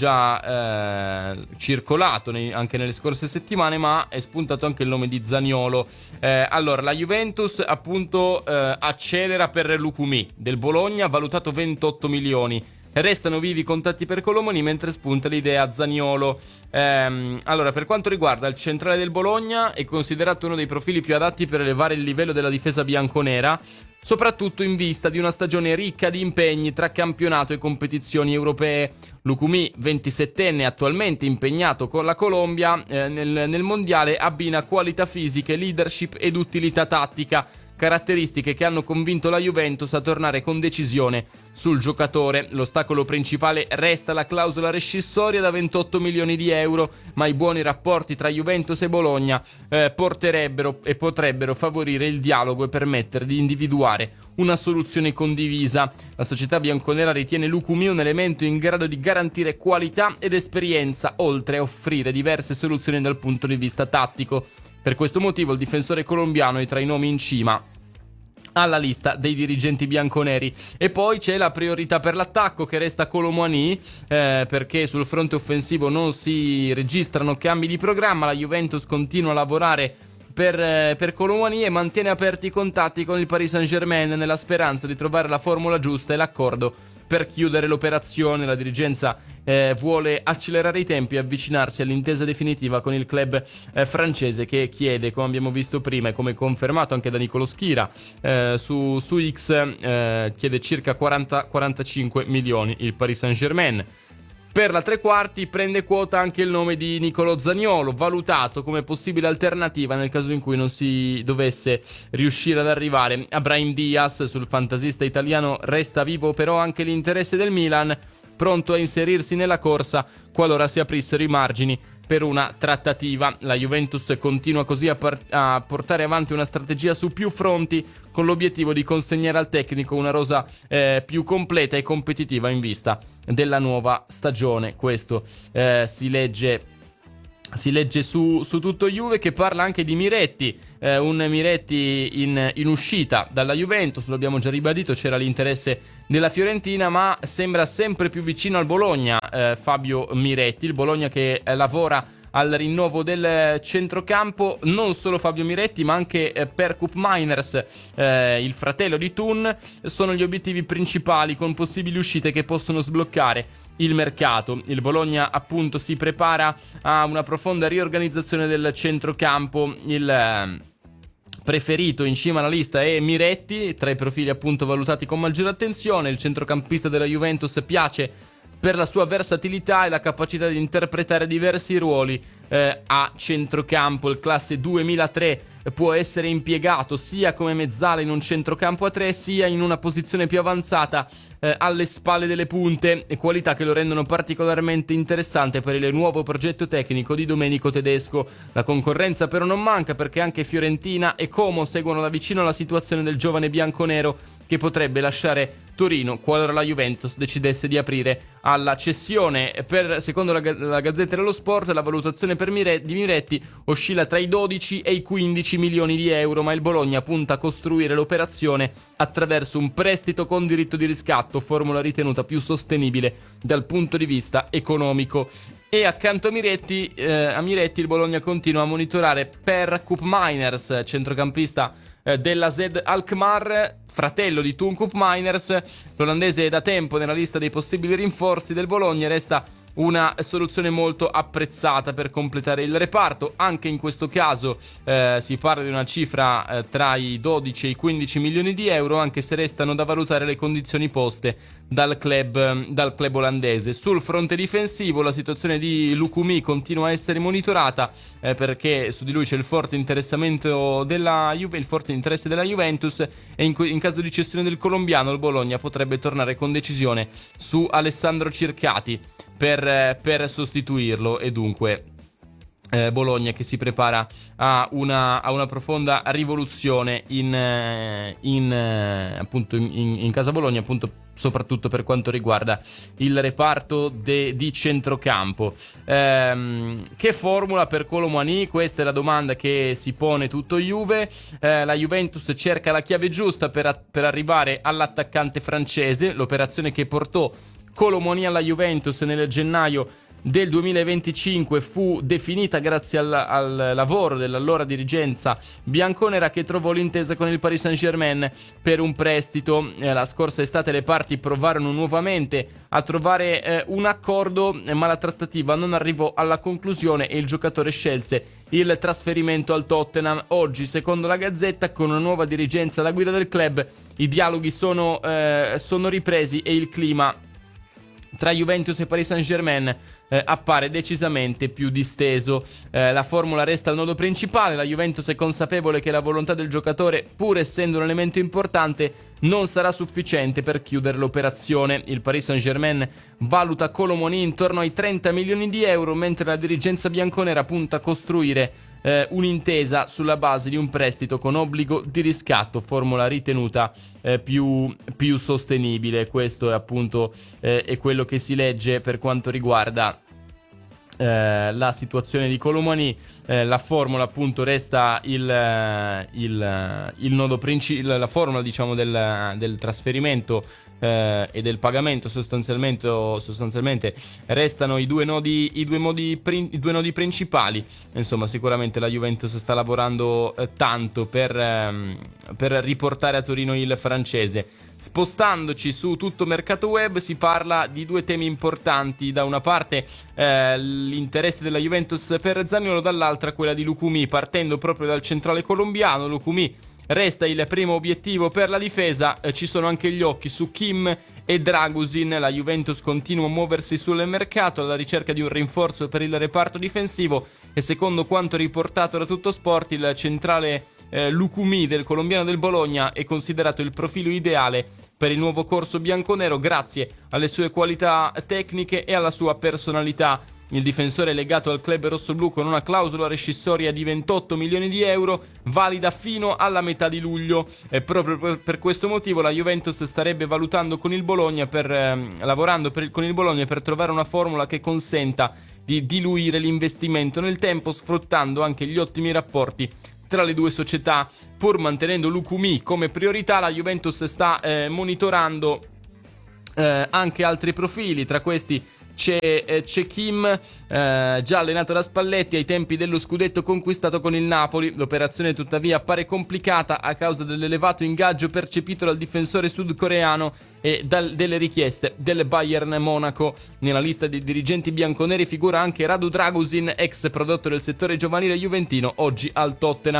già eh, circolato nei, anche nelle scorse settimane, ma è spuntato anche il nome di Zaniolo. Eh, allora la Juventus appunto eh, accelera per Lukumi del Bologna, valutato ventotto milioni. Restano vivi i contatti per Kolo Muani, mentre spunta l'idea Zaniolo. Ehm, allora, per quanto riguarda il centrale del Bologna, è considerato uno dei profili più adatti per elevare il livello della difesa bianconera, soprattutto in vista di una stagione ricca di impegni tra campionato e competizioni europee. Lukumi, ventisettenne, attualmente impegnato con la Colombia eh, nel, nel mondiale, abbina qualità fisiche, leadership ed utilità tattica, caratteristiche che hanno convinto la Juventus a tornare con decisione sul giocatore. L'ostacolo principale resta la clausola rescissoria da ventotto milioni di euro, ma i buoni rapporti tra Juventus e Bologna eh, porterebbero e potrebbero favorire il dialogo e permettere di individuare una soluzione condivisa. La società bianconera ritiene Lukumi un elemento in grado di garantire qualità ed esperienza, oltre a offrire diverse soluzioni dal punto di vista tattico. Per questo motivo il difensore colombiano è tra i nomi in cima alla lista dei dirigenti bianconeri. E poi c'è la priorità per l'attacco, che resta Kolo Muani, eh, perché sul fronte offensivo non si registrano cambi di programma. La Juventus continua a lavorare per, eh, per Kolo Muani e mantiene aperti i contatti con il Paris Saint-Germain nella speranza di trovare la formula giusta e l'accordo per chiudere l'operazione. La dirigenza eh, vuole accelerare i tempi e avvicinarsi all'intesa definitiva con il club eh, francese, che chiede, come abbiamo visto prima e come confermato anche da Nicolo Schira eh, su, su X, eh, chiede circa quaranta quarantacinque milioni il Paris Saint-Germain. Per la tre quarti prende quota anche il nome di Nicolo Zaniolo, valutato come possibile alternativa nel caso in cui non si dovesse riuscire ad arrivare a Brahim Diaz. Sul fantasista italiano resta vivo però anche l'interesse del Milan, pronto a inserirsi nella corsa qualora si aprissero i margini per una trattativa. La Juventus continua così a, par- a portare avanti una strategia su più fronti, con l'obiettivo di consegnare al tecnico una rosa eh, più completa e competitiva in vista della nuova stagione. Questo eh, si legge si legge su, su tutto Juve, che parla anche di Miretti, eh, un Miretti in, in uscita dalla Juventus. Lo abbiamo già ribadito, c'era l'interesse della Fiorentina, ma sembra sempre più vicino al Bologna eh, Fabio Miretti, il Bologna che eh, lavora al rinnovo del centrocampo. Non solo Fabio Miretti, ma anche eh, Perkup Miners, eh, il fratello di Thun, sono gli obiettivi principali, con possibili uscite che possono sbloccare il mercato. Il Bologna appunto si prepara a una profonda riorganizzazione del centrocampo. Il, preferito in cima alla lista è Miretti, tra i profili appunto valutati con maggiore attenzione. Il centrocampista della Juventus piace per la sua versatilità e la capacità di interpretare diversi ruoli eh, a centrocampo. Il classe duemilatré può essere impiegato sia come mezzala in un centrocampo a tre, sia in una posizione più avanzata eh, alle spalle delle punte, e qualità che lo rendono particolarmente interessante per il nuovo progetto tecnico di Domenico Tedesco. La concorrenza però non manca, perché anche Fiorentina e Como seguono da vicino la situazione del giovane bianconero, che potrebbe lasciare Torino qualora la Juventus decidesse di aprire alla cessione. Per, secondo la, la Gazzetta dello Sport, la valutazione per Mire, di Miretti oscilla tra i dodici e i quindici milioni di euro, ma il Bologna punta a costruire l'operazione attraverso un prestito con diritto di riscatto, formula ritenuta più sostenibile dal punto di vista economico. E accanto a Miretti, eh, a Miretti il Bologna continua a monitorare Per Koopmeiners, centrocampista della Z Alkmaar, fratello di Toon Koopmeiners. L'olandese è da tempo nella lista dei possibili rinforzi del Bologna e resta una soluzione molto apprezzata per completare il reparto. Anche in questo caso eh, si parla di una cifra eh, tra i dodici e i quindici milioni di euro, anche se restano da valutare le condizioni poste dal club, dal club olandese. Sul fronte difensivo la situazione di Lukumi continua a essere monitorata eh, perché su di lui c'è il forte interessamento della Juve, il forte interesse della Juventus, e in, in caso di cessione del colombiano il Bologna potrebbe tornare con decisione su Alessandro Circati per, per sostituirlo, e dunque eh, Bologna che si prepara a una, a una profonda rivoluzione in, in, appunto in, in casa Bologna, appunto soprattutto per quanto riguarda il reparto de, di centrocampo. Ehm, che formula per Kolo Muani? Questa è la domanda che si pone tutto Juve. Eh, la Juventus cerca la chiave giusta per, a, per arrivare all'attaccante francese. L'operazione che portò Kolo Muani alla Juventus nel gennaio del duemilaventicinque fu definita grazie al, al lavoro dell'allora dirigenza bianconera, che trovò l'intesa con il Paris Saint-Germain per un prestito. Eh, la scorsa estate le parti provarono nuovamente a trovare eh, un accordo, ma la trattativa non arrivò alla conclusione e il giocatore scelse il trasferimento al Tottenham. Oggi, secondo la Gazzetta, con una nuova dirigenza alla guida del club, i dialoghi sono, eh, sono ripresi e il clima tra Juventus e Paris Saint-Germain eh, appare decisamente più disteso. Eh, la formula resta il nodo principale. La Juventus è consapevole che la volontà del giocatore, pur essendo un elemento importante, non sarà sufficiente per chiudere l'operazione. Il Paris Saint-Germain valuta Kolo Muani intorno ai trenta milioni di euro, mentre la dirigenza bianconera punta a costruire eh, un'intesa sulla base di un prestito con obbligo di riscatto, formula ritenuta eh, più, più sostenibile. Questo è appunto eh, è quello che si legge per quanto riguarda Eh, la situazione di Kolo Muani. Eh, la formula appunto resta il, il, il nodo principale, la formula diciamo del, del trasferimento eh, e del pagamento sostanzialmente, sostanzialmente restano i due nodi, i due, modi, i due nodi principali. Insomma, sicuramente la Juventus sta lavorando eh, tanto per, ehm, per riportare a Torino il francese. Spostandoci su tutto mercato web, si parla di due temi importanti: da una parte eh, l'interesse della Juventus per Zaniolo, dall'altra quella di Lukumi. Partendo proprio dal centrale colombiano, Lukumi resta il primo obiettivo per la difesa. Eh, ci sono anche gli occhi su Kim e Dragusin. La Juventus continua a muoversi sul mercato alla ricerca di un rinforzo per il reparto difensivo, e secondo quanto riportato da Tutto Sport, il centrale Eh, Lukumi del colombiano del Bologna è considerato il profilo ideale per il nuovo corso bianconero grazie alle sue qualità tecniche e alla sua personalità. Il difensore è legato al club rossoblu con una clausola rescissoria di ventotto milioni di euro, valida fino alla metà di luglio. E proprio per, per questo motivo la Juventus starebbe valutando con il Bologna per eh, lavorando per, con il Bologna per trovare una formula che consenta di diluire l'investimento nel tempo, sfruttando anche gli ottimi rapporti tra le due società. Pur mantenendo Lukumi come priorità, la Juventus sta eh, monitorando eh, anche altri profili. Tra questi c'è, eh, c'è Kim, eh, già allenato da Spalletti ai tempi dello scudetto conquistato con il Napoli. L'operazione tuttavia appare complicata a causa dell'elevato ingaggio percepito dal difensore sudcoreano e dal, delle richieste del Bayern Monaco. Nella lista dei dirigenti bianconeri figura anche Radu Dragusin, ex prodotto del settore giovanile juventino, oggi al Tottenham.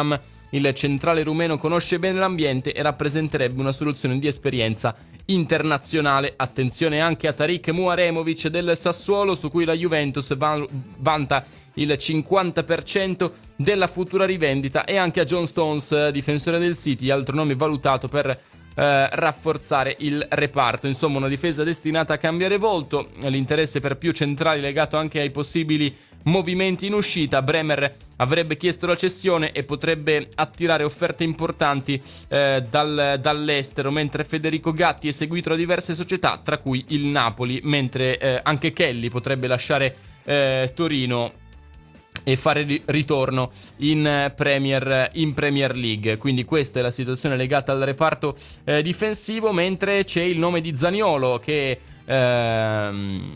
Il centrale rumeno conosce bene l'ambiente e rappresenterebbe una soluzione di esperienza internazionale. Attenzione anche a Tariq Muaremovic del Sassuolo, su cui la Juventus vanta il cinquanta per cento della futura rivendita, e anche a John Stones, difensore del City, altro nome valutato per eh, rafforzare il reparto. Insomma, una difesa destinata a cambiare volto, l'interesse per più centrali legato anche ai possibili movimenti in uscita. Bremer avrebbe chiesto la cessione e potrebbe attirare offerte importanti eh, dal, dall'estero, mentre Federico Gatti è seguito da diverse società, tra cui il Napoli, mentre eh, anche Kelly potrebbe lasciare eh, Torino e fare ritorno in Premier, in Premier League. Quindi questa è la situazione legata al reparto eh, difensivo, mentre c'è il nome di Zaniolo che eh,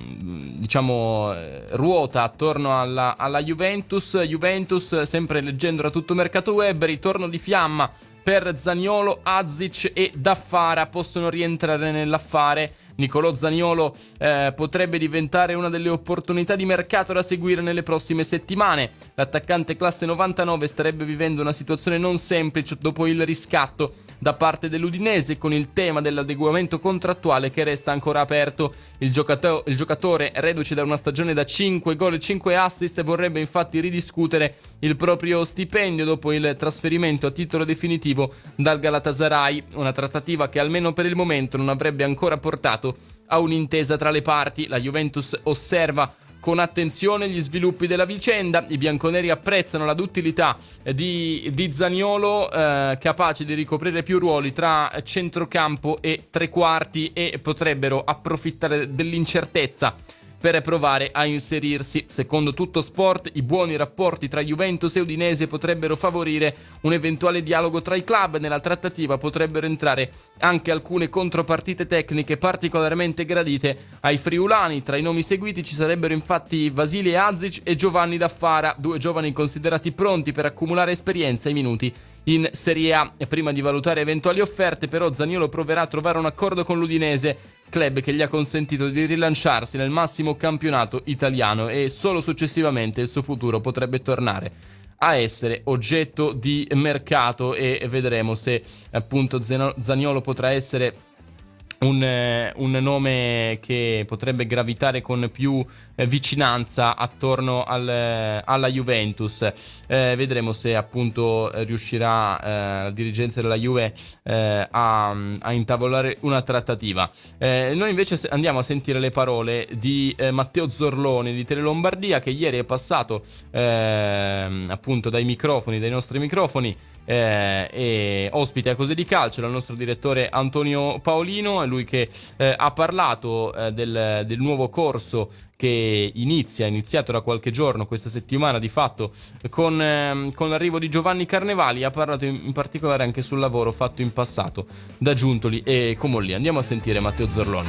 diciamo ruota attorno alla, alla Juventus. Juventus, sempre leggendo da tutto mercato web, ritorno di fiamma per Zaniolo, Azic e Daffara possono rientrare nell'affare. Nicolò Zaniolo eh, potrebbe diventare una delle opportunità di mercato da seguire nelle prossime settimane. L'attaccante classe novantanove starebbe vivendo una situazione non semplice dopo il riscatto da parte dell'Udinese, con il tema dell'adeguamento contrattuale che resta ancora aperto. Il, giocato- il giocatore, reduce da una stagione da cinque gol e cinque assist, vorrebbe infatti ridiscutere il proprio stipendio dopo il trasferimento a titolo definitivo dal Galatasaray, una trattativa che almeno per il momento non avrebbe ancora portato a un'intesa tra le parti. La Juventus osserva con attenzione gli sviluppi della vicenda. I bianconeri apprezzano la duttilità di, di Zaniolo, eh, capace di ricoprire più ruoli tra centrocampo e tre quarti, e potrebbero approfittare dell'incertezza per provare a inserirsi. Secondo Tutto Sport, i buoni rapporti tra Juventus e Udinese potrebbero favorire un eventuale dialogo tra i club. Nella trattativa potrebbero entrare anche alcune contropartite tecniche particolarmente gradite ai friulani. Tra i nomi seguiti ci sarebbero infatti Vasile Azic e Giovanni Daffara, due giovani considerati pronti per accumulare esperienza e minuti in Serie A. E prima di valutare eventuali offerte, però, Zaniolo proverà a trovare un accordo con l'Udinese, club che gli ha consentito di rilanciarsi nel massimo campionato italiano, e solo successivamente il suo futuro potrebbe tornare a essere oggetto di mercato, e vedremo se appunto Zaniolo potrà essere Un, un nome che potrebbe gravitare con più eh, vicinanza attorno al, alla Juventus. Eh, vedremo se appunto riuscirà eh, la dirigenza della Juve eh, a, a intavolare una trattativa. Eh, noi invece andiamo a sentire le parole di eh, Matteo Zorloni di Tele Lombardia, che ieri è passato eh, appunto dai microfoni, dai nostri microfoni, Eh, e ospite a Cose di Calcio dal nostro direttore Antonio Paolino. È lui che eh, ha parlato eh, del, del nuovo corso che inizia, iniziato da qualche giorno, questa settimana di fatto, con, eh, con l'arrivo di Giovanni Carnevali. Ha parlato in, in particolare anche sul lavoro fatto in passato da Giuntoli e Comolli. Andiamo a sentire Matteo Zorloni.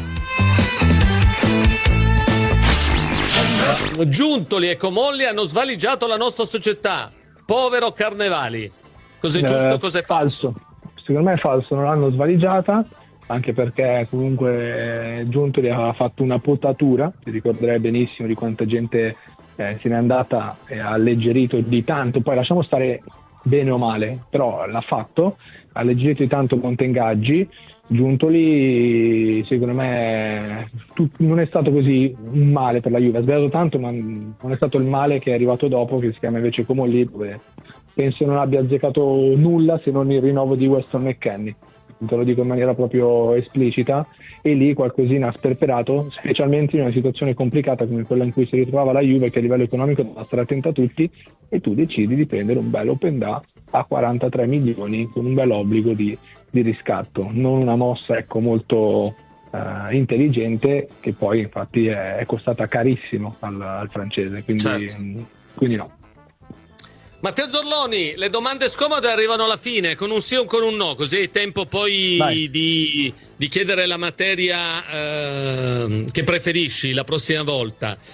Giuntoli e Comolli hanno svaligiato la nostra società. Povero Carnevali. Cos'è giusto, eh, cos'è falso? Secondo me è falso, non l'hanno svaligiata, anche perché comunque Giuntoli ha fatto una potatura. Ti ricorderai benissimo di quanta gente eh, se n'è andata e ha alleggerito di tanto. Poi lasciamo stare bene o male, però l'ha fatto, ha alleggerito di tanto monte ingaggi. Giuntoli secondo me tu, non è stato così un male per la Juve, ha sbagliato tanto, ma non è stato il male che è arrivato dopo, che si chiama invece Comolli, dove penso non abbia azzeccato nulla se non il rinnovo di Weston McKennie, te lo dico in maniera proprio esplicita, e lì qualcosina ha sperperato, specialmente in una situazione complicata come quella in cui si ritrovava la Juve, che a livello economico deve stare attenta a tutti, e tu decidi di prendere un bel open da a quarantatré milioni con un bel obbligo di, di riscatto, non una mossa ecco molto uh, intelligente, che poi infatti è, è costata carissimo al, al francese, quindi, certo. quindi no. Matteo Zorloni, le domande scomode arrivano alla fine, con un sì o con un no, così hai tempo poi di, di chiedere la materia eh, che preferisci la prossima volta.